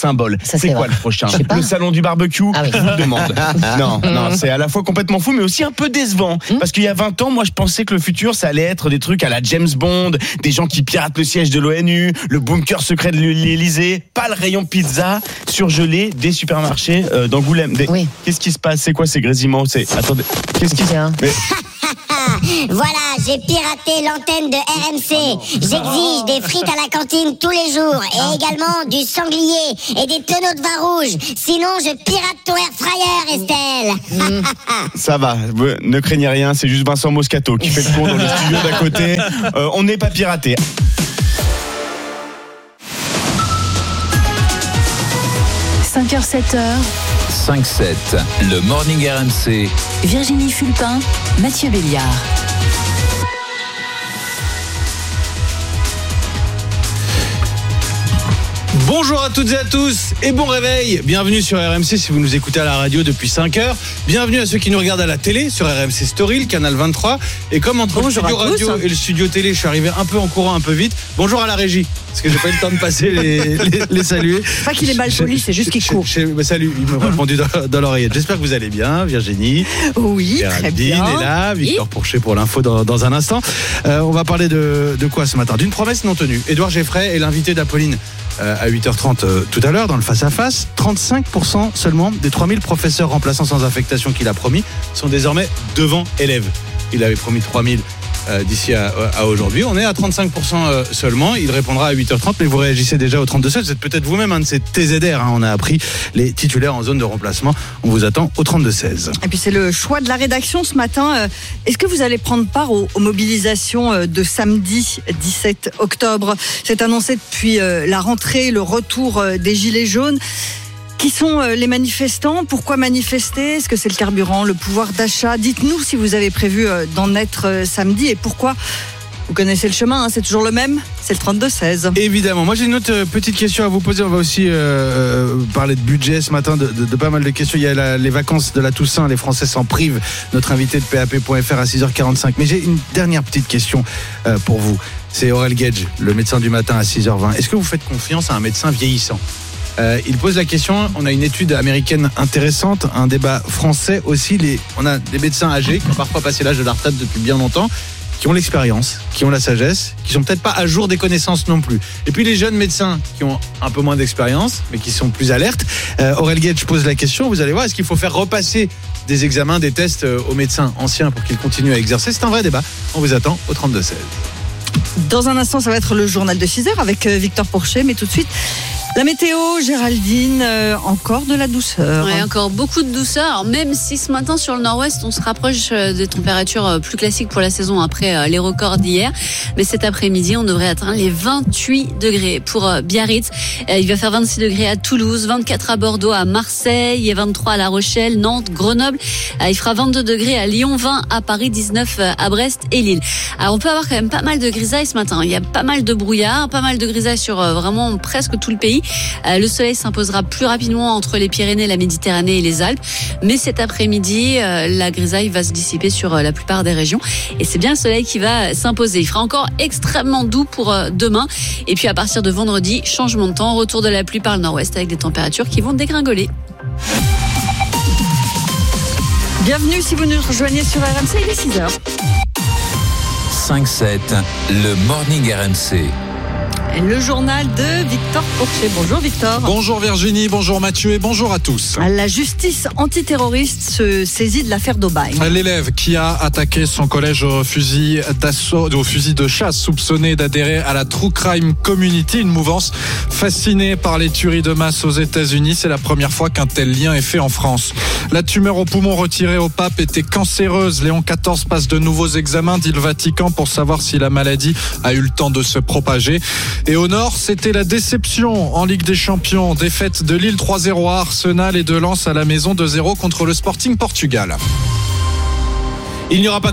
symbole. Ça, c'est c'est quoi vrai. le prochain? Je sais pas. Le salon du barbecue? Ah oui. Je vous le demande. Non, non, c'est à la fois complètement fou, mais aussi un peu décevant. Hmm. Parce qu'il y a vingt ans, moi, je pensais que le futur, ça allait être des trucs à la James Bond, des gens qui piratent le siège de l'O N U, le bunker secret de l'Élysée, pas le rayon pizza surgelé des supermarchés euh, d'Angoulême. Des... Oui. Qu'est-ce qui se passe? C'est quoi ces grésillements? C'est... Attendez, qu'est-ce qui se passe? Mais... Voilà, j'ai piraté l'antenne de R M C. J'exige des frites à la cantine tous les jours et également du sanglier et des tonneaux de vin rouge. Sinon, je pirate ton air fryer, Estelle. Ça va, ne craignez rien, c'est juste Vincent Moscato qui fait le con dans le studio d'à côté. Euh, on n'est pas piraté. cinq heures sept heures. cinq sept, le Morning R M C. Virginie Fulpin, Mathieu Béliard. Bonjour à toutes et à tous et bon réveil. Bienvenue sur R M C si vous nous écoutez à la radio depuis cinq heures. Bienvenue à ceux qui nous regardent à la télé sur R M C Story, le canal vingt-trois. Et comme entre Bonjour le studio à tous. radio et le studio télé, je suis arrivé un peu en courant, un peu vite. Bonjour à la régie, parce que j'ai pas eu le temps de passer les, les, les saluer. Pas qu'il est mal poli, c'est juste qu'il court. Je- je- bah, salut, il m'a répondu dans, dans l'oreillette. J'espère que vous allez bien, Virginie. Oui, très Géraldine bien. est là, Victor Pourchet pour l'info dans, dans un instant. Euh, on va parler de, de quoi ce matin? D'une promesse non tenue. Édouard Geffray est l'invité d'Apolline euh, à huit heures trente euh, tout à l'heure dans le face-à-face. trente-cinq pour cent seulement des trois mille professeurs remplaçants sans affectation qu'il a promis sont désormais devant élèves. Il avait promis trois mille euh, d'ici à, à aujourd'hui. On est à trente-cinq pour cent euh, seulement. Il répondra à huit heures trente, mais vous réagissez déjà au trente-deux seize. Vous êtes peut-être vous-même un de ces T Z R. Hein. On a appris les titulaires en zone de remplacement. On vous attend au trente-deux seize. Et puis c'est le choix de la rédaction ce matin. Euh, Est-ce que vous allez prendre part aux, aux mobilisations euh, de samedi dix-sept octobre? C'est annoncé depuis euh, la rentrée, le retour euh, des Gilets jaunes. Qui sont euh, les manifestants? Pourquoi manifester? Est-ce que c'est le carburant, le pouvoir d'achat? Dites-nous si vous avez prévu euh, d'en être euh, samedi et pourquoi. Vous connaissez le chemin, hein, c'est toujours le même, c'est le trente-deux seize. Évidemment. Moi, j'ai une autre euh, petite question à vous poser. On va aussi euh, euh, parler de budget ce matin, de, de, de pas mal de questions. Il y a la, les vacances de la Toussaint. Les Français s'en privent. Notre invité de P A P point F R à six heures quarante-cinq. Mais j'ai une dernière petite question euh, pour vous. C'est Aurel Gage, le médecin du matin à six heures vingt. Est-ce que vous faites confiance à un médecin vieillissant? Euh, il pose la question, on a une étude américaine intéressante, un débat français aussi. Les, on a des médecins âgés qui ont parfois passé l'âge de la retraite depuis bien longtemps, qui ont l'expérience, qui ont la sagesse, qui sont peut-être pas à jour des connaissances non plus. Et puis les jeunes médecins qui ont un peu moins d'expérience, mais qui sont plus alertes. Euh, Aurel Gage pose la question, vous allez voir, est-ce qu'il faut faire repasser des examens, des tests euh, aux médecins anciens pour qu'ils continuent à exercer? C'est un vrai débat. On vous attend au trente-deux seize. Dans un instant, ça va être le journal de six heures avec euh, Victor Pourchet, mais tout de suite, la météo, Géraldine, euh, encore de la douceur. Ouais, encore beaucoup de douceur. Alors, même si ce matin sur le nord-ouest, on se rapproche euh, des températures euh, plus classiques pour la saison après euh, les records d'hier. Mais cet après-midi, on devrait atteindre les vingt-huit degrés pour euh, Biarritz. Euh, il va faire vingt-six degrés à Toulouse, vingt-quatre à Bordeaux, à Marseille, et vingt-trois à La Rochelle, Nantes, Grenoble. Euh, il fera vingt-deux degrés à Lyon, vingt à Paris, dix-neuf à Brest et Lille. Alors, on peut avoir quand même pas mal de grisailles ce matin. Il y a pas mal de brouillard, pas mal de grisailles sur euh, vraiment presque tout le pays. Euh, le soleil s'imposera plus rapidement entre les Pyrénées, la Méditerranée et les Alpes. Mais cet après-midi, euh, la grisaille va se dissiper sur euh, la plupart des régions. Et c'est bien le soleil qui va s'imposer. Il fera encore extrêmement doux pour euh, demain. Et puis à partir de vendredi, changement de temps, retour de la pluie par le nord-ouest avec des températures qui vont dégringoler. Bienvenue si vous nous rejoignez sur R M C, il est six heures. cinq sept, le Morning R M C. Le journal de Victor Pourchet. Bonjour Victor. Bonjour Virginie, bonjour Mathieu et bonjour à tous. La justice antiterroriste se saisit de l'affaire d'Aubagne. L'élève qui a attaqué son collège au fusil d'assaut, au fusil de chasse, soupçonné d'adhérer à la True Crime Community, une mouvance fascinée par les tueries de masse aux États-Unis. C'est la première fois qu'un tel lien est fait en France. La tumeur au poumon retirée au pape était cancéreuse. Léon quatorze passe de nouveaux examens, dit le Vatican, pour savoir si la maladie a eu le temps de se propager. Et au nord, c'était la déception en Ligue des Champions. Défaite de Lille trois zéro à Arsenal et de Lens à la maison deux zéro contre le Sporting Portugal. Il n'y aura pas cours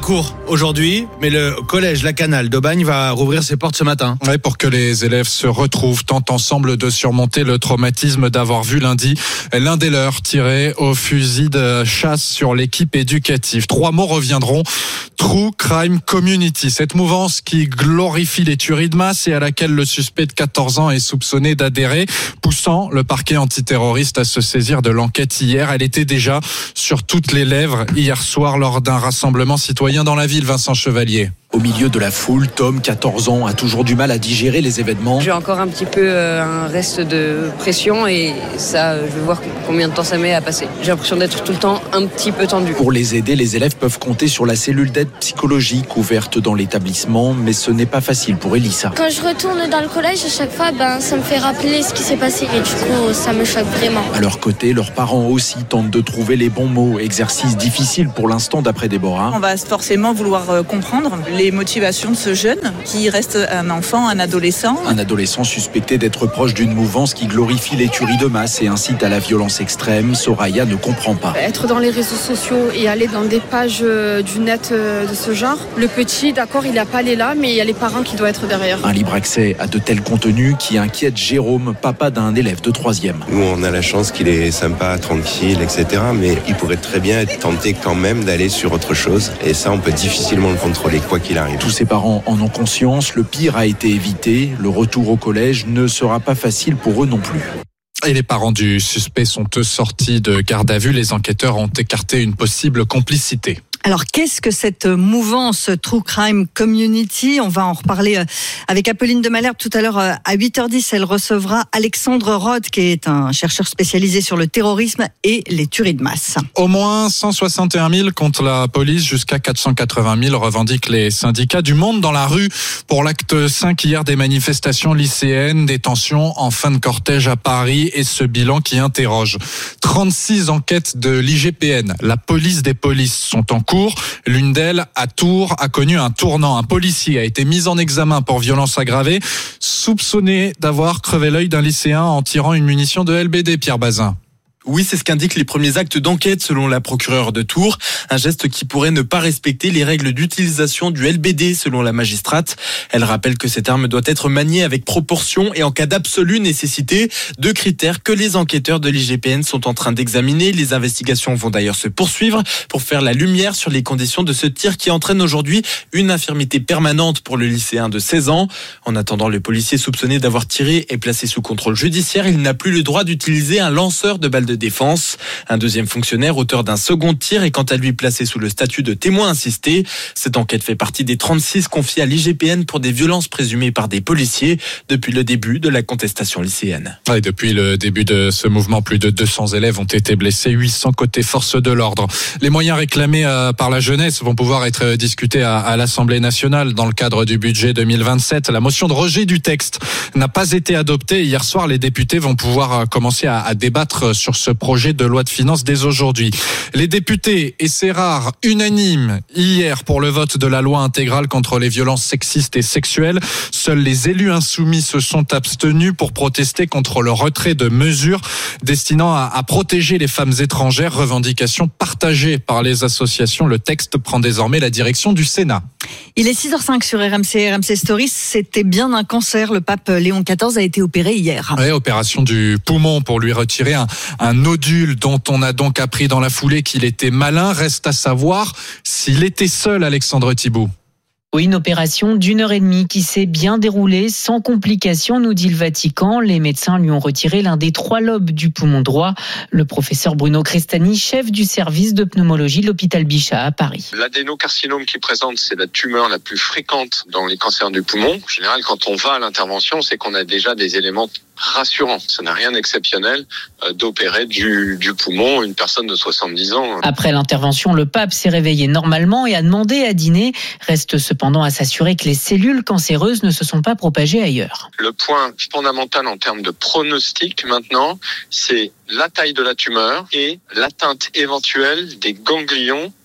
aujourd'hui, mais le collège La Canale d'Aubagne va rouvrir ses portes ce matin. Ouais, pour que les élèves se retrouvent, tentent ensemble de surmonter le traumatisme d'avoir vu lundi l'un des leurs tirer au fusil de chasse sur l'équipe éducative. Trois mots reviendront. True Crime Community, cette mouvance qui glorifie les tueries de masse et à laquelle le suspect de quatorze ans est soupçonné d'adhérer, poussant le parquet antiterroriste à se saisir de l'enquête hier. Elle était déjà sur toutes les lèvres hier soir lors d'un rassemblement citoyen dans la ville. Vincent Chevalier. Au milieu de la foule, Tom, quatorze ans, a toujours du mal à digérer les événements. J'ai encore un petit peu euh, un reste de pression et ça, je vais voir combien de temps ça met à passer. J'ai l'impression d'être tout le temps un petit peu tendu. Pour les aider, les élèves peuvent compter sur la cellule d'aide psychologique ouverte dans l'établissement, mais ce n'est pas facile pour Elissa. Quand je retourne dans le collège, à chaque fois, ben, ça me fait rappeler ce qui s'est passé et du coup, ça me choque vraiment. À leur côté, leurs parents aussi tentent de trouver les bons mots. Exercice difficile pour l'instant d'après Déborah. On va forcément vouloir comprendre les motivations de ce jeune qui reste un enfant, un adolescent. Un adolescent suspecté d'être proche d'une mouvance qui glorifie les tueries de masse et incite à la violence extrême. Soraya ne comprend pas. Être dans les réseaux sociaux et aller dans des pages du net de ce genre, le petit, d'accord, il n'a pas allé là, mais il y a les parents qui doivent être derrière. Un libre accès à de tels contenus qui inquiète Jérôme, papa d'un élève de troisième. Nous, on a la chance qu'il est sympa, tranquille, et cetera. Mais il pourrait très bien être tenté quand même d'aller sur autre chose. Et ça, on peut difficilement le contrôler, quoi qu'il arrive. Tous ses parents en ont conscience, le pire a été évité. Le retour au collège ne sera pas facile pour eux non plus. Et les parents du suspect sont eux sortis de garde à vue. Les enquêteurs ont écarté une possible complicité. Alors, qu'est-ce que cette mouvance True Crime Community ? On va en reparler avec Apolline de Malherbe tout à l'heure à huit heures dix. Elle recevra Alexandre Roth, qui est un chercheur spécialisé sur le terrorisme et les tueries de masse. Au moins cent soixante et un mille contre la police, jusqu'à quatre cent quatre-vingt mille revendiquent les syndicats. Du monde dans la rue pour l'acte cinq hier des manifestations lycéennes, des tensions en fin de cortège à Paris et ce bilan qui interroge. trente-six enquêtes de l'I G P N, la police des polices, sont en cours. L'une d'elles, à Tours, a connu un tournant. Un policier a été mis en examen pour violence aggravée, soupçonné d'avoir crevé l'œil d'un lycéen en tirant une munition de L B D, Pierre Bazin. Oui, c'est ce qu'indiquent les premiers actes d'enquête selon la procureure de Tours. Un geste qui pourrait ne pas respecter les règles d'utilisation du L B D selon la magistrate. Elle rappelle que cette arme doit être maniée avec proportion et en cas d'absolue nécessité. Deux critères que les enquêteurs de l'I G P N sont en train d'examiner. Les investigations vont d'ailleurs se poursuivre pour faire la lumière sur les conditions de ce tir qui entraîne aujourd'hui une infirmité permanente pour le lycéen de seize ans. En attendant, le policier soupçonné d'avoir tiré est placé sous contrôle judiciaire. Il n'a plus le droit d'utiliser un lanceur de balles de défense. Un deuxième fonctionnaire, auteur d'un second tir, est quant à lui placé sous le statut de témoin assisté. Cette enquête fait partie des trente-six confiées à l'I G P N pour des violences présumées par des policiers depuis le début de la contestation lycéenne. Et depuis le début de ce mouvement, plus de deux cents élèves ont été blessés, huit cents côté forces de l'ordre. Les moyens réclamés par la jeunesse vont pouvoir être discutés à l'Assemblée nationale dans le cadre du budget deux mille vingt-sept. La motion de rejet du texte n'a pas été adoptée. Hier soir, les députés vont pouvoir commencer à débattre sur ce projet de loi de finances dès aujourd'hui. Les députés, et c'est rare, unanimes hier pour le vote de la loi intégrale contre les violences sexistes et sexuelles. Seuls les élus insoumis se sont abstenus pour protester contre le retrait de mesures destinant à, à protéger les femmes étrangères. Revendication partagée par les associations. Le texte prend désormais la direction du Sénat. Il est six heures cinq sur R M C, R M C Stories. C'était bien un cancer. Le pape Léon quatorze a été opéré hier. Oui, opération du poumon pour lui retirer un, un nodule dont on a donc appris dans la foulée qu'il était malin. Reste à savoir s'il était seul, Alexandre Thibault. Oui, une opération d'une heure et demie qui s'est bien déroulée, sans complications, nous dit le Vatican. Les médecins lui ont retiré l'un des trois lobes du poumon droit. Le professeur Bruno Crestani, chef du service de pneumologie de l'hôpital Bichat à Paris. L'adénocarcinome qu'il présente, c'est la tumeur la plus fréquente dans les cancers du poumon. En général, quand on va à l'intervention, c'est qu'on a déjà des éléments rassurants. Ça n'a rien d'exceptionnel euh, d'opérer du, du poumon une personne de soixante-dix ans. Après l'intervention, le pape s'est réveillé normalement et a demandé à dîner. Reste cependant à s'assurer que les cellules cancéreuses ne se sont pas propagées ailleurs. Le point fondamental en termes de pronostic maintenant, c'est la taille de la tumeur et l'atteinte éventuelle des ganglions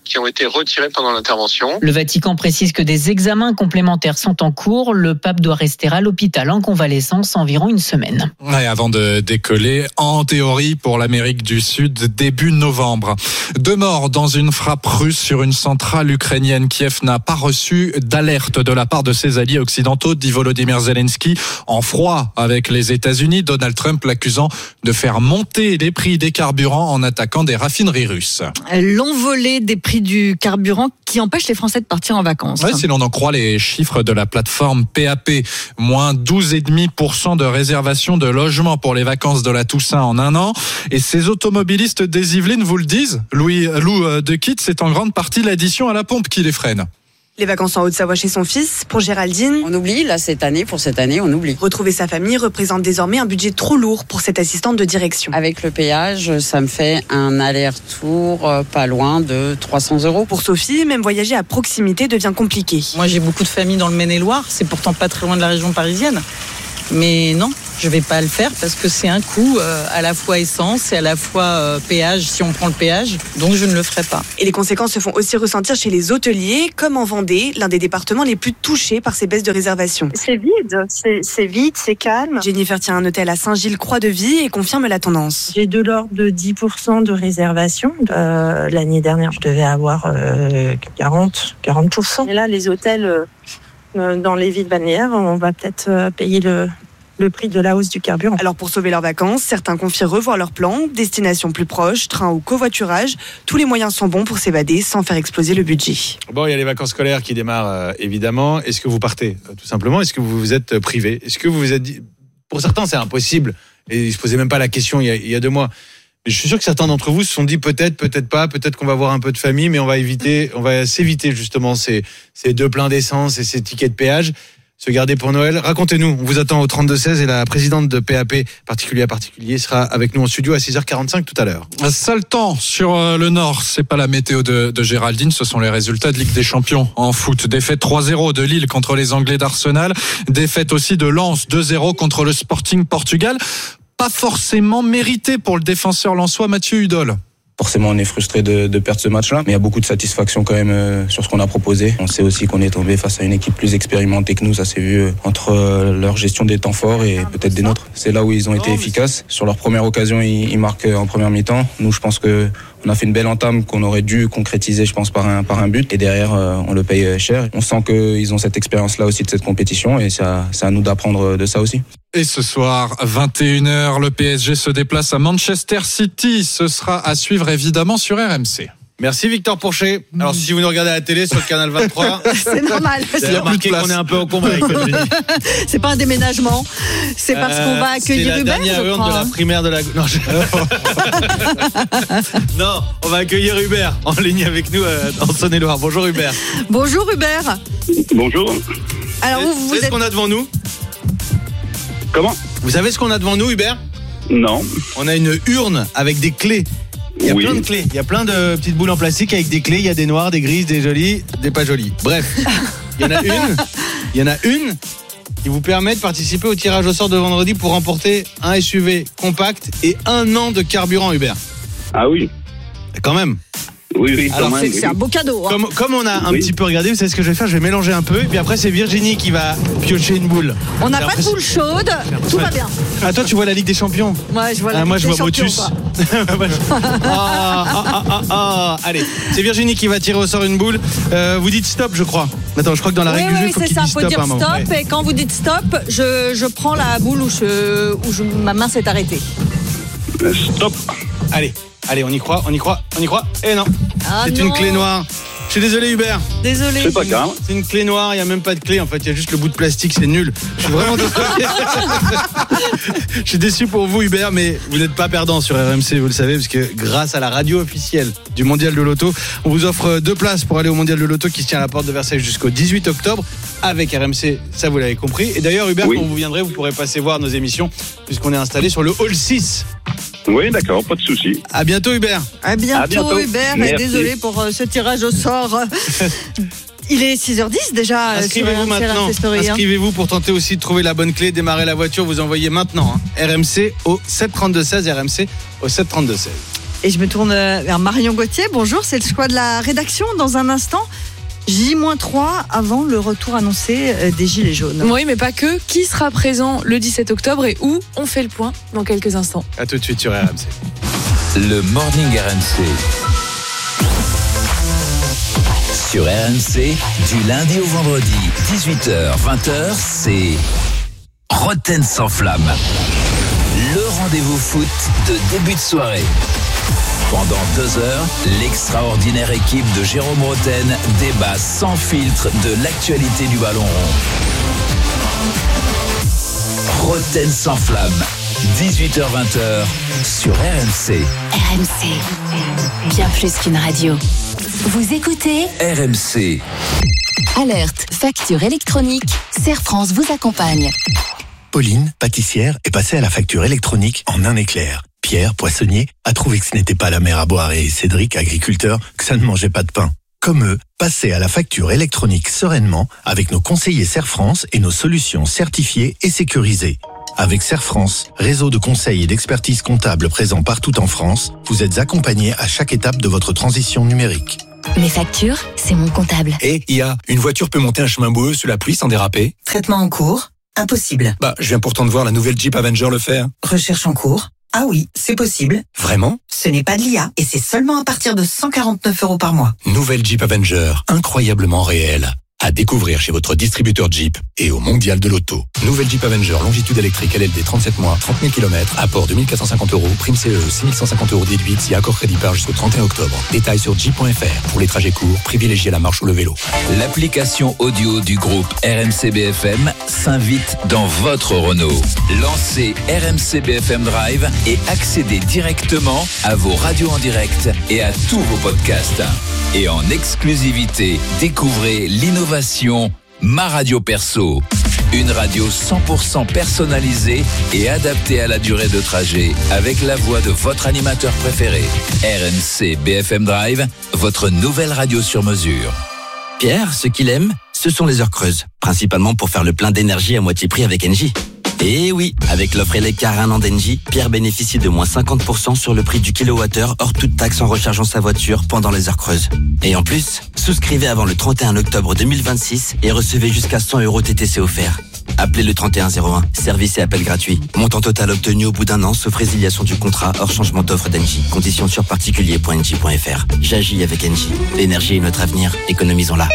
qui ont été retirés pendant l'intervention. Le Vatican précise que des examens complémentaires sont en cours. Le pape doit rester à l'hôpital en convalescence environ une semaine. Ouais, avant de décoller, en théorie pour l'Amérique du Sud, début novembre. Deux morts dans une frappe russe sur une centrale ukrainienne. Kiev n'a pas reçu d'alerte de la part de ses alliés occidentaux, dit Volodymyr Zelensky. En froid avec les États-Unis, Donald Trump l'accusant de faire monter les prix des carburants en attaquant des raffineries russes. L'envolée des prix du carburant qui empêche les Français de partir en vacances. Ouais, si l'on en croit les chiffres de la plateforme P A P, moins douze virgule cinq pour cent de réservation de logements pour les vacances de la Toussaint en un an. Et ces automobilistes des Yvelines vous le disent, Louis Lou de Kitt, c'est en grande partie l'addition à la pompe qui les freine. Les vacances en Haute-Savoie chez son fils, pour Géraldine. On oublie, là, cette année, pour cette année, on oublie. Retrouver sa famille représente désormais un budget trop lourd pour cette assistante de direction. Avec le péage, ça me fait un aller-retour euh, pas loin de trois cents euros. Pour Sophie, même voyager à proximité devient compliqué. Moi, j'ai beaucoup de familles dans le Maine-et-Loire. C'est pourtant pas très loin de la région parisienne. Mais non, je vais pas le faire parce que c'est un coût euh, à la fois essence et à la fois euh, péage si on prend le péage. Donc je ne le ferai pas. Et les conséquences se font aussi ressentir chez les hôteliers, comme en Vendée, l'un des départements les plus touchés par ces baisses de réservation. C'est vide, c'est, c'est vide, c'est calme. Jennifer tient un hôtel à Saint-Gilles-Croix-de-Vie et confirme la tendance. J'ai de l'ordre de dix pour cent de réservation. Euh, l'année dernière, je devais avoir euh, quarante pour cent. Et là, les hôtels... Euh, dans les villes balnéaires, on va peut-être payer le, le prix de la hausse du carburant. Alors pour sauver leurs vacances, certains confient revoir leurs plans, destination plus proche, train ou covoiturage. Tous les moyens sont bons pour s'évader sans faire exploser le budget. Bon, il y a les vacances scolaires qui démarrent euh, évidemment. Est-ce que vous partez euh, tout simplement? Est-ce que vous vous êtes privé? Est-ce que vous vous êtes dit... Pour certains, c'est impossible. Et ils se posaient même pas la question il y a, il y a deux mois. Mais je suis sûr que certains d'entre vous se sont dit peut-être, peut-être pas, peut-être qu'on va avoir un peu de famille, mais on va éviter, on va s'éviter justement ces, ces deux pleins d'essence et ces tickets de péage. Se garder pour Noël. Racontez-nous, on vous attend au trente-deux seize et la présidente de P A P, particulier à particulier, sera avec nous en studio à six heures quarante-cinq tout à l'heure. Sale temps sur le Nord, c'est pas la météo de, de Géraldine, ce sont les résultats de Ligue des Champions en foot. Défaite trois zéro de Lille contre les Anglais d'Arsenal, défaite aussi de Lens deux zéro contre le Sporting Portugal. Pas forcément mérité pour le défenseur lensois Mathieu Hudol. Forcément, on est frustré de, de perdre ce match-là, mais il y a beaucoup de satisfaction quand même euh, sur ce qu'on a proposé. On sait aussi qu'on est tombé face à une équipe plus expérimentée que nous, ça s'est vu euh, entre euh, leur gestion des temps forts et peut-être des nôtres. C'est là où ils ont été efficaces. Sur leur première occasion, ils, ils marquent en première mi-temps. Nous, je pense que on a fait une belle entame qu'on aurait dû concrétiser, je pense, par un, par un but. Et derrière, euh, on le paye cher. On sent qu'ils ont cette expérience-là aussi de cette compétition et ça, c'est à nous d'apprendre de ça aussi. Et ce soir, vingt et une heures, le P S G se déplace à Manchester City. Ce sera à suivre évidemment sur R M C. Merci Victor Pourchet. Alors si vous nous regardez à la télé sur le canal vingt-trois, c'est normal. Vous avez remarqué qu'on est un peu encombré avec le génie. C'est pas un déménagement, c'est parce qu'on va accueillir Hubert. C'est la dernière urne de la primaire de la... Non, je... non, on va accueillir Hubert en ligne avec nous euh, en Saône-et-Loire. Bonjour Hubert. Bonjour Hubert. Bonjour. Alors vous, vous savez êtes... ce qu'on a devant nous? Comment? Vous savez ce qu'on a devant nous Hubert? Non. On a une urne avec des clés. Il y a oui. plein de clés, il y a plein de petites boules en plastique avec des clés, il y a des noires, des grises, des jolies, des pas jolies. Bref, il y en a une, il y en a une qui vous permet de participer au tirage au sort de vendredi pour remporter un S U V compact et un an de carburant Hubert. Ah oui. Quand même. Oui, oui, alors quand c'est, même, c'est oui. un beau cadeau. Hein. Comme, comme on a un oui. petit peu regardé, vous savez ce que je vais faire? Je vais mélanger un peu et puis après c'est Virginie qui va piocher une boule. On n'a pas de boule chaude, tout va bien. Ah toi tu vois la Ligue des Champions? Ouais, je vois la ah, Ligue moi, je des vois Champions. Moi je vois Motus. ah, ah, ah, ah, ah. Allez, c'est Virginie qui va tirer au sort une boule. Euh, vous dites stop je crois. Attends, je crois que dans la oui, règle oui, du jeu, il faut c'est qu'il ça, dise faut stop dire à un moment. stop ouais. Et quand vous dites stop, je, je prends la boule où, je, où je, ma main s'est arrêtée. Stop. Allez, allez, on y croit, on y croit, on y croit. Et non, ah c'est non. une clé noire. Je suis désolé Hubert. Désolé. C'est pas grave. C'est une clé noire, il n'y a même pas de clé. En fait, il y a juste le bout de plastique, c'est nul. Je suis vraiment désolé. Je suis déçu pour vous Hubert, mais vous n'êtes pas perdant sur R M C, vous le savez, parce que grâce à la radio officielle du Mondial de l'Auto, on vous offre deux places pour aller au Mondial de l'Auto qui se tient à la porte de Versailles jusqu'au dix-huit octobre avec R M C, ça vous l'avez compris. Et d'ailleurs Hubert, oui. Quand vous viendrez, vous pourrez passer voir nos émissions puisqu'on est installé sur le hall six. Oui, d'accord, pas de souci. À bientôt Hubert. À bientôt, à bientôt. Hubert. Merci. Et désolé pour euh, ce tirage au sort. Il est six heures dix déjà. Inscrivez-vous maintenant. Story, Inscrivez-vous pour tenter aussi de trouver la bonne clé, démarrer la voiture. Vous envoyez maintenant hein. R M C au sept trente-deux seize. R M C au sept trente-deux seize. Et je me tourne vers Marion Gauthier. Bonjour, c'est le choix de la rédaction dans un instant. J trois avant le retour annoncé des Gilets jaunes. Oui, mais pas que. Qui sera présent le dix-sept octobre et où? On fait le point dans quelques instants. À tout de suite sur R M C. Le Morning R M C. Sur R M C, du lundi au vendredi, dix-huit heures vingt heures, c'est Roten sans flamme. Le rendez-vous foot de début de soirée. Pendant deux heures, l'extraordinaire équipe de Jérôme Roten débat sans filtre de l'actualité du ballon rond. Roten sans flamme, dix-huit heures vingt sur R M C. R M C, bien plus qu'une radio. Vous écoutez R M C. Alerte, facture électronique, Serre France vous accompagne. Pauline, pâtissière, est passée à la facture électronique en un éclair. Pierre, poissonnier, a trouvé que ce n'était pas la mer à boire et Cédric, agriculteur, que ça ne mangeait pas de pain. Comme eux, passez à la facture électronique sereinement avec nos conseillers Serre France et nos solutions certifiées et sécurisées. Avec Serre France, réseau de conseils et d'expertise comptable présent partout en France, vous êtes accompagnés à chaque étape de votre transition numérique. Mes factures, c'est mon comptable. Et I A, une voiture peut monter un chemin boueux sous la pluie sans déraper? Traitement en cours? Impossible. Bah, je viens pourtant de voir la nouvelle Jeep Avenger le faire. Recherche en cours? Ah oui, c'est possible. Vraiment? Ce n'est pas de l'I A et c'est seulement à partir de cent quarante-neuf euros par mois. Nouvelle Jeep Avenger, incroyablement réelle. À découvrir chez votre distributeur Jeep et au Mondial de l'Auto. Nouvelle Jeep Avenger, longitude électrique L L D trente-sept mois, trente mille kilomètres, apport deux mille quatre cent cinquante euros, prime C E E six mille cent cinquante euros déduite si accord crédit par jusqu'au trente et un octobre. Détails sur jeep point f r. Pour les trajets courts, privilégiez la marche ou le vélo. L'application audio du groupe R M C B F M s'invite dans votre Renault. Lancez R M C B F M Drive et accédez directement à vos radios en direct et à tous vos podcasts. Et en exclusivité, découvrez l'innovation Ma Radio Perso. Une radio cent pour cent personnalisée et adaptée à la durée de trajet avec la voix de votre animateur préféré. R M C B F M Drive, votre nouvelle radio sur mesure. Pierre, ce qu'il aime, ce sont les heures creuses. Principalement pour faire le plein d'énergie à moitié prix avec Engie. Et oui, avec l'offre Eleccar un an d'Engie, Pierre bénéficie de moins cinquante pour cent sur le prix du kilowattheure hors toute taxe en rechargeant sa voiture pendant les heures creuses. Et en plus, souscrivez avant le trente et un octobre deux mille vingt-six et recevez jusqu'à cent euros T T C offerts. Appelez le trente et un zéro un, service et appel gratuit. Montant total obtenu au bout d'un an, sauf résiliation du contrat hors changement d'offre d'Engie. Conditions sur particulier point engie point f r. J'agis avec Engie. L'énergie est notre avenir, économisons-la.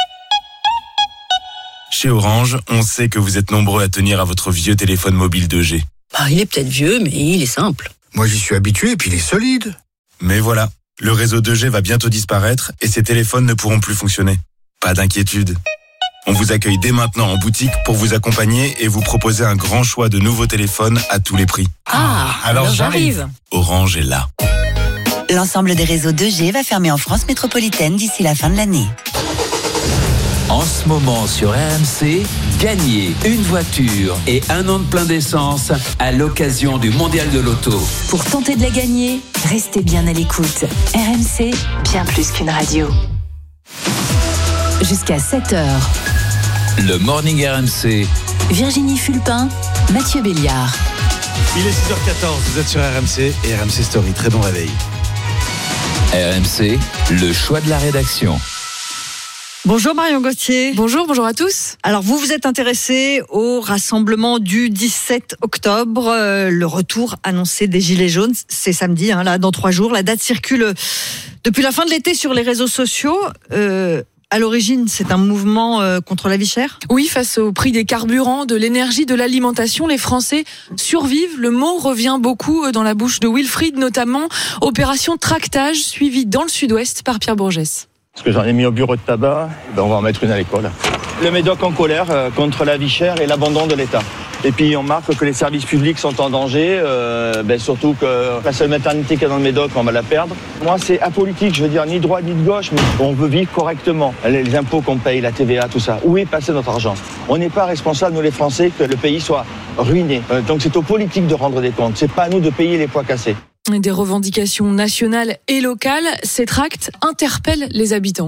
Chez Orange, on sait que vous êtes nombreux à tenir à votre vieux téléphone mobile deux G. Bah, il est peut-être vieux, mais il est simple. Moi, j'y suis habitué et puis il est solide. Mais voilà, le réseau deux G va bientôt disparaître et ces téléphones ne pourront plus fonctionner. Pas d'inquiétude. On vous accueille dès maintenant en boutique pour vous accompagner et vous proposer un grand choix de nouveaux téléphones à tous les prix. Ah, alors, alors j'arrive. Orange est là. L'ensemble des réseaux deux G va fermer en France métropolitaine d'ici la fin de l'année. En ce moment sur R M C, gagnez une voiture et un an de plein d'essence à l'occasion du Mondial de l'Auto. Pour tenter de la gagner, restez bien à l'écoute. R M C, bien plus qu'une radio. Jusqu'à sept heures. Le Morning R M C. Virginie Fulpin, Mathieu Béliard. Il est six heures quatorze, vous êtes sur R M C et R M C Story. Très bon réveil. R M C, le choix de la rédaction. Bonjour Marion Gauthier. Bonjour, bonjour à tous. Alors vous vous êtes intéressé au rassemblement du dix-sept octobre, euh, le retour annoncé des Gilets jaunes, c'est samedi, hein, là, dans trois jours. La date circule depuis la fin de l'été sur les réseaux sociaux. Euh, à l'origine, c'est un mouvement euh, contre la vie chère ? Oui, face au prix des carburants, de l'énergie, de l'alimentation, les Français survivent. Le mot revient beaucoup dans la bouche de Wilfried, notamment. Opération tractage, suivie dans le sud-ouest par Pierre Bourgès. Parce que j'en ai mis au bureau de tabac, ben on va en mettre une à l'école. Le Médoc en colère euh, contre la vie chère et l'abandon de l'État. Et puis on marque que les services publics sont en danger, euh, ben surtout que la seule maternité qu'il y a dans le Médoc, on va la perdre. Moi c'est apolitique, je veux dire ni de droite ni de gauche, mais on veut vivre correctement. Les, les impôts qu'on paye, la T V A, tout ça, où est passé notre argent ? On n'est pas responsable, nous les Français, que le pays soit ruiné. Euh, donc c'est aux politiques de rendre des comptes, c'est pas à nous de payer les pois cassés. Des revendications nationales et locales, ces tracts interpellent les habitants.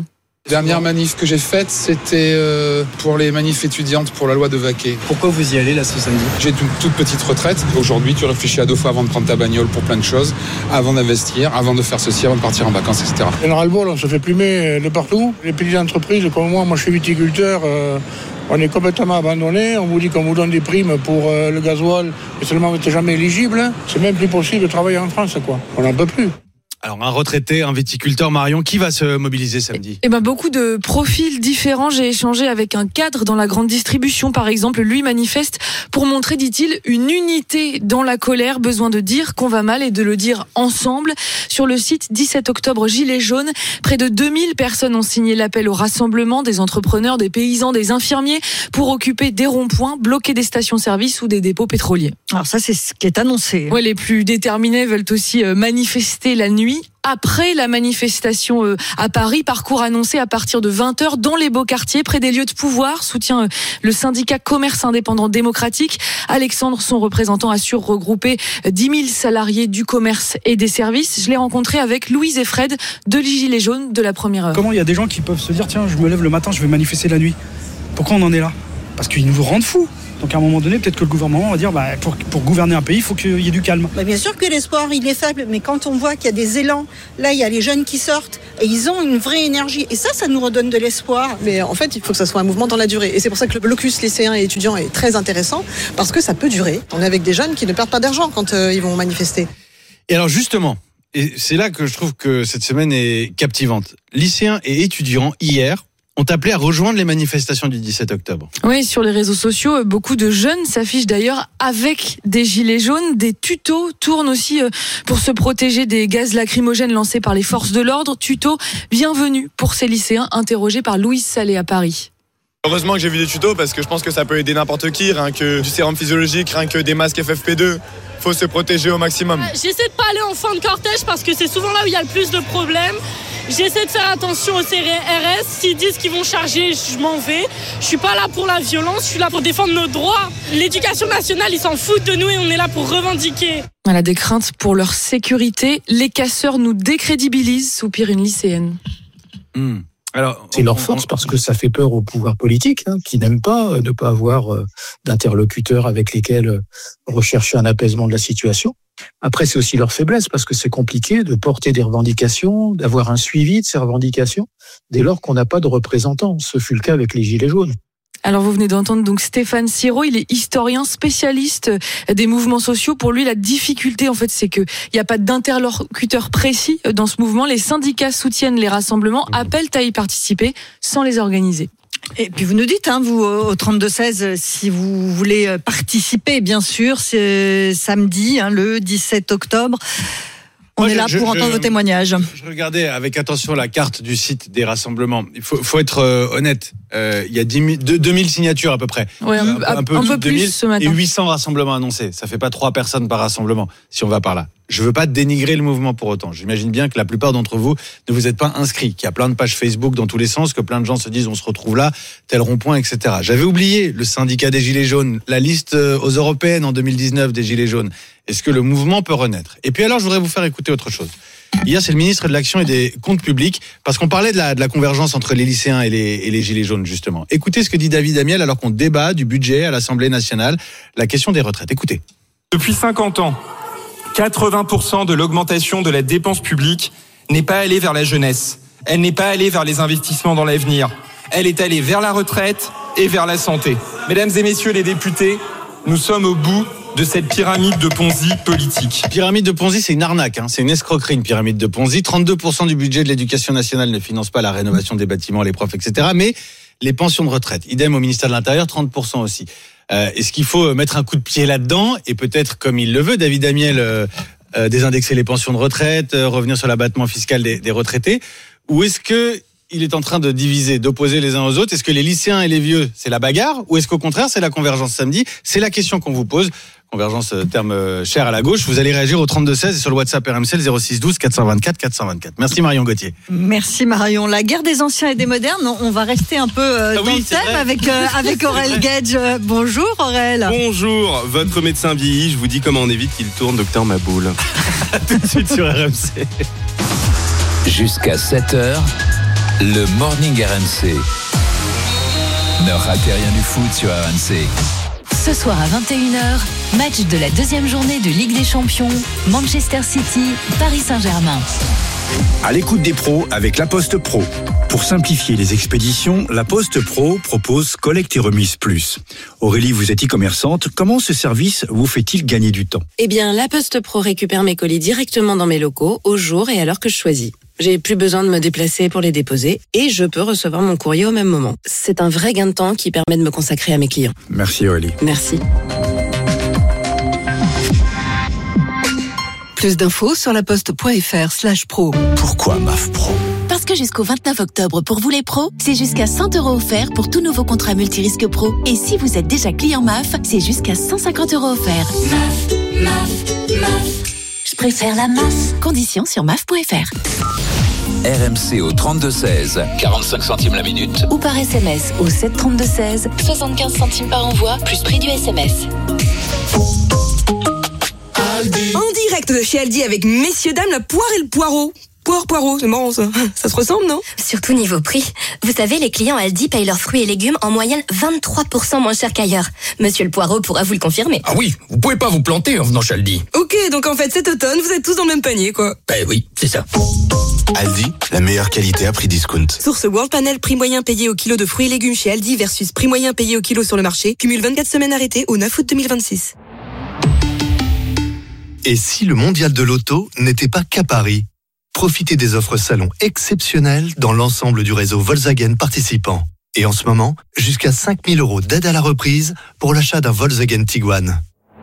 La dernière manif que j'ai faite, c'était euh, pour les manifs étudiantes pour la loi de Vaquet. Pourquoi vous y allez là ce samedi ? J'ai une toute petite retraite. Aujourd'hui, tu réfléchis à deux fois avant de prendre ta bagnole pour plein de choses, avant d'investir, avant de faire ceci, avant de partir en vacances, et cetera. Il y en a ras-le-bol, on se fait plumer de partout. Les petites entreprises comme moi, moi je suis viticulteur, euh, on est complètement abandonné. On vous dit qu'on vous donne des primes pour euh, le gasoil, et seulement vous n'êtes jamais éligible. Hein. C'est même plus possible de travailler en France, quoi. On n'en peut plus. Alors, un retraité, un viticulteur, Marion, qui va se mobiliser samedi ? Eh ben, beaucoup de profils différents. J'ai échangé avec un cadre dans la grande distribution, par exemple. Lui manifeste pour montrer, dit-il, une unité dans la colère. Besoin de dire qu'on va mal et de le dire ensemble. Sur le site dix-sept octobre Gilets jaunes, près de deux mille personnes ont signé l'appel au rassemblement des entrepreneurs, des paysans, des infirmiers pour occuper des ronds-points, bloquer des stations-service ou des dépôts pétroliers. Alors ça, c'est ce qui est annoncé. Ouais, les plus déterminés veulent aussi manifester la nuit. Après la manifestation euh, à Paris, parcours annoncé à partir de vingt heures dans les beaux quartiers, près des lieux de pouvoir, soutient euh, le syndicat Commerce Indépendant Démocratique. Alexandre, son représentant, assure regrouper dix mille salariés du commerce et des services. Je l'ai rencontré avec Louise et Fred de Gilets jaunes de la première heure. Comment il y a des gens qui peuvent se dire, tiens, je me lève le matin, je vais manifester la nuit. Pourquoi on en est là ? Parce qu'ils nous rendent fous. Donc à un moment donné, peut-être que le gouvernement va dire bah, pour, pour gouverner un pays, il faut qu'il y ait du calme. Bah bien sûr que l'espoir, il est faible, mais quand on voit qu'il y a des élans, là, il y a les jeunes qui sortent, et ils ont une vraie énergie. Et ça, ça nous redonne de l'espoir. Mais en fait, il faut que ça soit un mouvement dans la durée. Et c'est pour ça que le blocus lycéen et étudiant est très intéressant, parce que ça peut durer. On est avec des jeunes qui ne perdent pas d'argent quand euh, ils vont manifester. Et alors justement, et c'est là que je trouve que cette semaine est captivante. Lycéens et étudiants, hier, ont appelé à rejoindre les manifestations du dix-sept octobre. Oui, sur les réseaux sociaux, beaucoup de jeunes s'affichent d'ailleurs avec des gilets jaunes. Des tutos tournent aussi pour se protéger des gaz lacrymogènes lancés par les forces de l'ordre. Tutos bienvenue pour ces lycéens interrogés par Louise Salé à Paris. Heureusement que j'ai vu des tutos parce que je pense que ça peut aider n'importe qui, rien que du sérum physiologique, rien que des masques F F P deux. Faut se protéger au maximum. J'essaie de pas aller en fin de cortège parce que c'est souvent là où il y a le plus de problèmes. J'essaie de faire attention aux C R S. S'ils disent qu'ils vont charger, je m'en vais. Je suis pas là pour la violence, je suis là pour défendre nos droits. L'éducation nationale, ils s'en foutent de nous et on est là pour revendiquer. Elle a des craintes pour leur sécurité. Les casseurs nous décrédibilisent, soupire une lycéenne. Mmh. Alors, c'est leur force parce que ça fait peur au pouvoir politique hein, qui n'aiment pas euh, ne pas avoir euh, d'interlocuteurs avec lesquels euh, rechercher un apaisement de la situation. Après, c'est aussi leur faiblesse parce que c'est compliqué de porter des revendications, d'avoir un suivi de ces revendications dès lors qu'on n'a pas de représentants. Ce fut le cas avec les Gilets jaunes. Alors vous venez d'entendre donc Stéphane Siro, il est historien spécialiste des mouvements sociaux. Pour lui, la difficulté en fait, c'est que il n'y a pas d'interlocuteur précis dans ce mouvement. Les syndicats soutiennent les rassemblements, appellent à y participer sans les organiser. Et puis vous nous dites, hein, vous au trente-deux seize, si vous voulez participer, bien sûr, c'est samedi, hein, le dix-sept octobre. On Moi, est je, là je, pour entendre je, vos témoignages. Je regardais avec attention la carte du site des rassemblements. Il faut, faut être euh, honnête. Euh, il y a dix mille, deux mille signatures à peu près. Ouais, un, un, un peu, un peu plus ce matin. Et huit cents rassemblements annoncés. Ça fait pas trois personnes par rassemblement si on va par là. Je veux pas dénigrer le mouvement pour autant. J'imagine bien que la plupart d'entre vous ne vous êtes pas inscrits, qu'il y a plein de pages Facebook dans tous les sens, que plein de gens se disent on se retrouve là, tel rond-point, et cetera. J'avais oublié le syndicat des Gilets jaunes, la liste aux européennes en deux mille dix-neuf des Gilets jaunes. Est-ce que le mouvement peut renaître ? Et puis alors, je voudrais vous faire écouter autre chose. Hier, c'est le ministre de l'Action et des Comptes Publics, parce qu'on parlait de la, de la convergence entre les lycéens et les, et les Gilets jaunes, justement. Écoutez ce que dit David Amiel alors qu'on débat du budget à l'Assemblée nationale, la question des retraites. Écoutez. Depuis cinquante ans, quatre-vingts pour cent de l'augmentation de la dépense publique n'est pas allée vers la jeunesse. Elle n'est pas allée vers les investissements dans l'avenir. Elle est allée vers la retraite et vers la santé. Mesdames et messieurs les députés, nous sommes au bout de cette pyramide de Ponzi politique. Pyramide de Ponzi, c'est une arnaque, hein. C'est une escroquerie, une pyramide de Ponzi. trente-deux pour cent du budget de l'éducation nationale ne finance pas la rénovation des bâtiments, les profs, et cetera. Mais les pensions de retraite, idem au ministère de l'Intérieur, trente pour cent aussi. Euh, est-ce qu'il faut mettre un coup de pied là-dedans et peut-être, comme il le veut, David Amiel, euh, euh, désindexer les pensions de retraite, euh, revenir sur l'abattement fiscal des, des retraités, ou est-ce que il est en train de diviser, d'opposer les uns aux autres? Est-ce que les lycéens et les vieux, c'est la bagarre, ou est-ce qu'au contraire, c'est la convergence samedi? C'est la question qu'on vous pose. Convergence, terme cher à la gauche. Vous allez réagir au trente-deux seize et sur le WhatsApp R M C, le zéro six douze quatre cent vingt-quatre quatre cent vingt-quatre. Merci Marion Gauthier. Merci Marion. La guerre des anciens et des modernes, on va rester un peu euh, ah dans oui, le thème avec, euh, avec Aurel Gage. Bonjour Aurel. Bonjour, votre médecin vieillit, je vous dis comment on évite qu'il tourne, docteur Maboul. Tout de suite sur R M C. Jusqu'à sept heures, Le Morning R M C. Ne ratez rien du foot sur R M C. Ce soir à vingt et une heures, match de la deuxième journée de Ligue des Champions, Manchester City, Paris Saint-Germain. À l'écoute des pros avec La Poste Pro. Pour simplifier les expéditions, La Poste Pro propose collecte et remise plus. Aurélie, vous êtes e-commerçante. Comment ce service vous fait-il gagner du temps ? Eh bien, La Poste Pro récupère mes colis directement dans mes locaux, au jour et à l'heure que je choisis. J'ai plus besoin de me déplacer pour les déposer et je peux recevoir mon courrier au même moment. C'est un vrai gain de temps qui permet de me consacrer à mes clients. Merci Aurélie. Merci. Plus d'infos sur laposte.fr slash pro. Pourquoi M A F Pro ? Parce que jusqu'au vingt-neuf octobre, pour vous les pros, c'est jusqu'à cent euros offerts pour tout nouveau contrat multirisque pro. Et si vous êtes déjà client M A F, c'est jusqu'à cent cinquante euros offerts. M A F, M A F, M A F. Je préfère la M A F. Conditions sur M A F point F R. R M C au trente-deux seize, quarante-cinq centimes la minute. Ou par S M S au sept trente-deux seize, soixante-quinze centimes par envoi, plus prix du S M S. En direct de chez Aldi avec messieurs dames la poire et le poireau. Poire, poireau, c'est marrant ça. Ça se ressemble, non ? Surtout niveau prix. Vous savez, les clients Aldi payent leurs fruits et légumes en moyenne vingt-trois pour cent moins cher qu'ailleurs. Monsieur le poireau pourra vous le confirmer. Ah oui, vous pouvez pas vous planter en venant chez Aldi. Ok, donc en fait cet automne, vous êtes tous dans le même panier, quoi. Ben oui, c'est ça. Aldi, la meilleure qualité à prix discount. Source World Panel, prix moyen payé au kilo de fruits et légumes chez Aldi versus prix moyen payé au kilo sur le marché. Cumule vingt-quatre semaines arrêtées au neuf août deux mille vingt-six. Et si le mondial de l'auto n'était pas qu'à Paris ? Profitez des offres salon exceptionnelles dans l'ensemble du réseau Volkswagen participant. Et en ce moment, jusqu'à cinq mille euros d'aide à la reprise pour l'achat d'un Volkswagen Tiguan.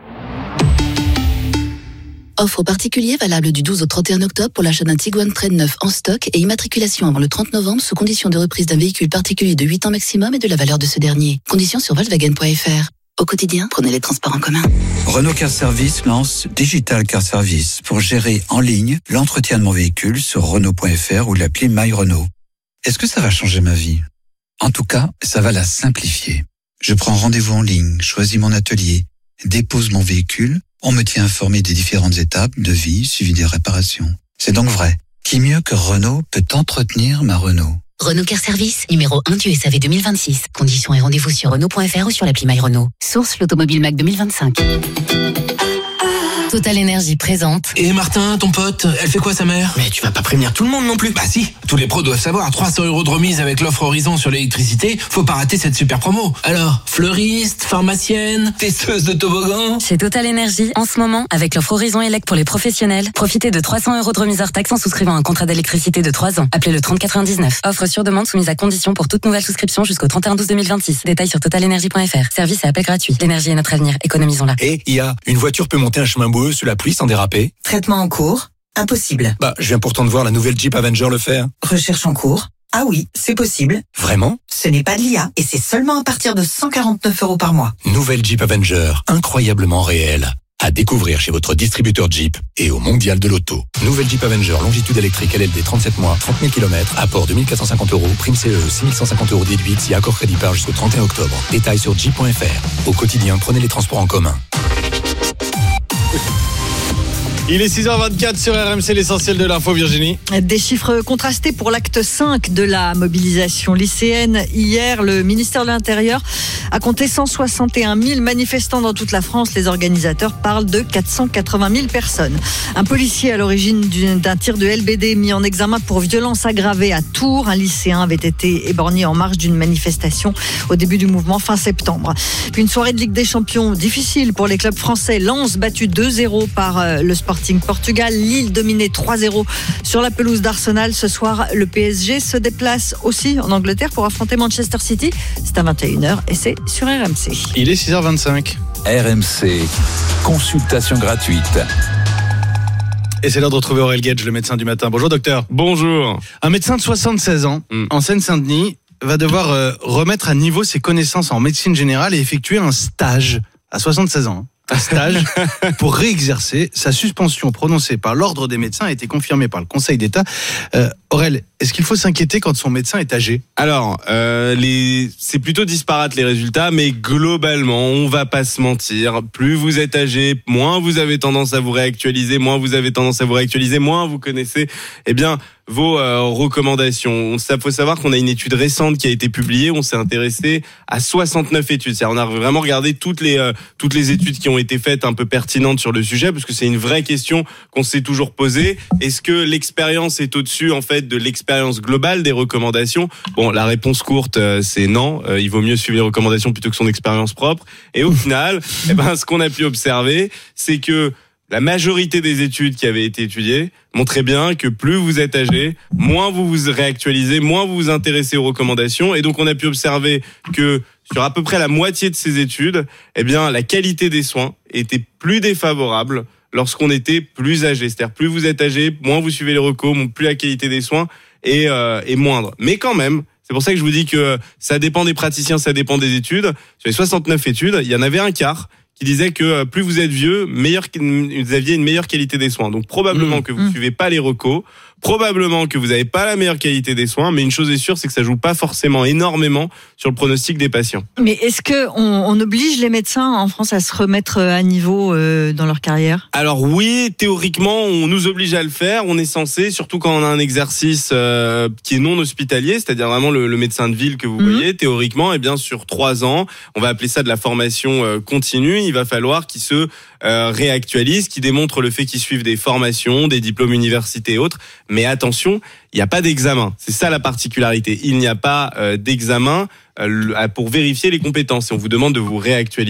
Offre aux particuliers valable du douze au trente et un octobre pour l'achat d'un Tiguan Trail neuf en stock et immatriculation avant le trente novembre sous condition de reprise d'un véhicule particulier de huit ans maximum et de la valeur de ce dernier. Conditions sur Volkswagen point F R. Au quotidien, prenez les transports en commun. Renault Car Service lance Digital Car Service pour gérer en ligne l'entretien de mon véhicule sur Renault point F R ou l'appli My Renault. Est-ce que ça va changer ma vie ? En tout cas, ça va la simplifier. Je prends rendez-vous en ligne, choisis mon atelier, dépose mon véhicule, on me tient informé des différentes étapes, devis, suivi des réparations. C'est donc vrai. Qui mieux que Renault peut entretenir ma Renault ? Renault Car Service, numéro un du S A V deux mille vingt-six. Conditions et rendez-vous sur Renault point F R ou sur l'appli My Renault. Source l'Automobile Mac deux mille vingt-cinq. Total Énergie présente. Et Martin, ton pote, elle fait quoi sa mère ? Mais tu vas pas prévenir tout le monde non plus. Bah si, tous les pros doivent savoir, trois cents euros de remise avec l'offre Horizon sur l'électricité, faut pas rater cette super promo. Alors, fleuriste, pharmacienne, testeuse de toboggan. Chez Total Énergie, en ce moment, avec l'offre Horizon Elec pour les professionnels, profitez de trois cents euros de remise hors taxe en souscrivant un contrat d'électricité de trois ans. Appelez le trente quatre-vingt-dix-neuf. Offre sur demande soumise à condition pour toute nouvelle souscription jusqu'au trente et un douze deux mille vingt-six. Détails sur total énergie point F R. Service et appel gratuit. L'énergie est notre avenir. Économisons-la. Et il y a une voiture peut monter un chemin boueux sous la pluie sans déraper. Traitement en cours. Impossible. Bah, je viens pourtant de voir la nouvelle Jeep Avenger le faire. Recherche en cours. Ah oui, c'est possible. Vraiment ? Ce n'est pas de l'I A et c'est seulement à partir de cent quarante-neuf euros par mois. Nouvelle Jeep Avenger, incroyablement réelle. À découvrir chez votre distributeur Jeep et au Mondial de l'Auto. Nouvelle Jeep Avenger, longitude électrique L L D trente-sept mois, trente mille kilomètres, apport deux mille quatre cent cinquante euros, prime C E, six mille cent cinquante euros déduite si accord crédit par jusqu'au trente et un octobre. Détails sur jeep point F R. Au quotidien, prenez les transports en commun. Il est six heures vingt-quatre sur R M C, l'essentiel de l'info, Virginie. Des chiffres contrastés pour l'acte cinq de la mobilisation lycéenne. Hier, le ministère de l'Intérieur a compté cent soixante et un mille manifestants dans toute la France. Les organisateurs parlent de quatre cent quatre-vingt mille personnes. Un policier à l'origine d'un tir de L B D mis en examen pour violence aggravée à Tours. Un lycéen avait été éborgné en marge d'une manifestation au début du mouvement fin septembre. Puis une soirée de Ligue des Champions difficile pour les clubs français. Lens battu deux zéro par le Sporting Portugal. Lille dominé trois zéro sur la pelouse d'Arsenal. Ce soir, le P S G se déplace aussi en Angleterre pour affronter Manchester City. C'est à vingt et une heures et c'est sur R M C. Il est six heures vingt-cinq. R M C, consultation gratuite. Et c'est l'heure de retrouver Aurel Gage, le médecin du matin. Bonjour docteur. Bonjour. Un médecin de soixante-seize ans, mm. en Seine-Saint-Denis, va devoir euh, remettre à niveau ses connaissances en médecine générale et effectuer un stage à soixante-seize ans. Un stage pour réexercer. Sa suspension prononcée par l'ordre des médecins a été confirmée par le Conseil d'État. Euh, Aurel, est-ce qu'il faut s'inquiéter quand son médecin est âgé ? Alors, euh, les... c'est plutôt disparate les résultats, mais globalement, on va pas se mentir. Plus vous êtes âgé, moins vous avez tendance à vous réactualiser, moins vous avez tendance à vous réactualiser, moins vous connaissez, eh bien, vos euh, recommandations. Il faut savoir qu'on a une étude récente qui a été publiée. On s'est intéressé à soixante-neuf études. C'est-à-dire, on a vraiment regardé toutes les euh, toutes les études qui ont été faites un peu pertinentes sur le sujet, parce que c'est une vraie question qu'on s'est toujours posée. Est-ce que l'expérience est au-dessus en fait de l'expérience globale des recommandations? Bon, la réponse courte, euh, c'est non. Euh, il vaut mieux suivre les recommandations plutôt que son expérience propre. Et au final, eh ben, ce qu'on a pu observer, c'est que la majorité des études qui avaient été étudiées montraient bien que plus vous êtes âgé, moins vous vous réactualisez, moins vous vous intéressez aux recommandations. Et donc, on a pu observer que sur à peu près la moitié de ces études, eh bien, la qualité des soins était plus défavorable lorsqu'on était plus âgé. C'est-à-dire, plus vous êtes âgé, moins vous suivez les recos, plus la qualité des soins est, euh, est moindre. Mais quand même, c'est pour ça que je vous dis que ça dépend des praticiens, ça dépend des études. Sur les soixante-neuf études, il y en avait un quart qui disait que plus vous êtes vieux, meilleur, vous aviez une meilleure qualité des soins. Donc probablement mmh, que vous ne mmh. suivez pas les recos, probablement que vous n'avez pas la meilleure qualité des soins, mais une chose est sûre, c'est que ça joue pas forcément énormément sur le pronostic des patients. Mais est-ce que on, on oblige les médecins en France à se remettre à niveau euh, dans leur carrière? Alors oui, théoriquement, on nous oblige à le faire. On est censé, surtout quand on a un exercice euh, qui est non hospitalier, c'est-à-dire vraiment le, le médecin de ville que vous mmh. voyez, théoriquement, eh bien sur trois ans, on va appeler ça de la formation euh, continue. Il va falloir qu'ils se euh, réactualisent, qu'ils démontrent le fait qu'ils suivent des formations, des diplômes universités et autres. Mais attention, il n'y a pas d'examen. C'est ça la particularité. Il n'y a pas euh, d'examen euh, pour vérifier les compétences. Et on vous demande de vous réactualiser.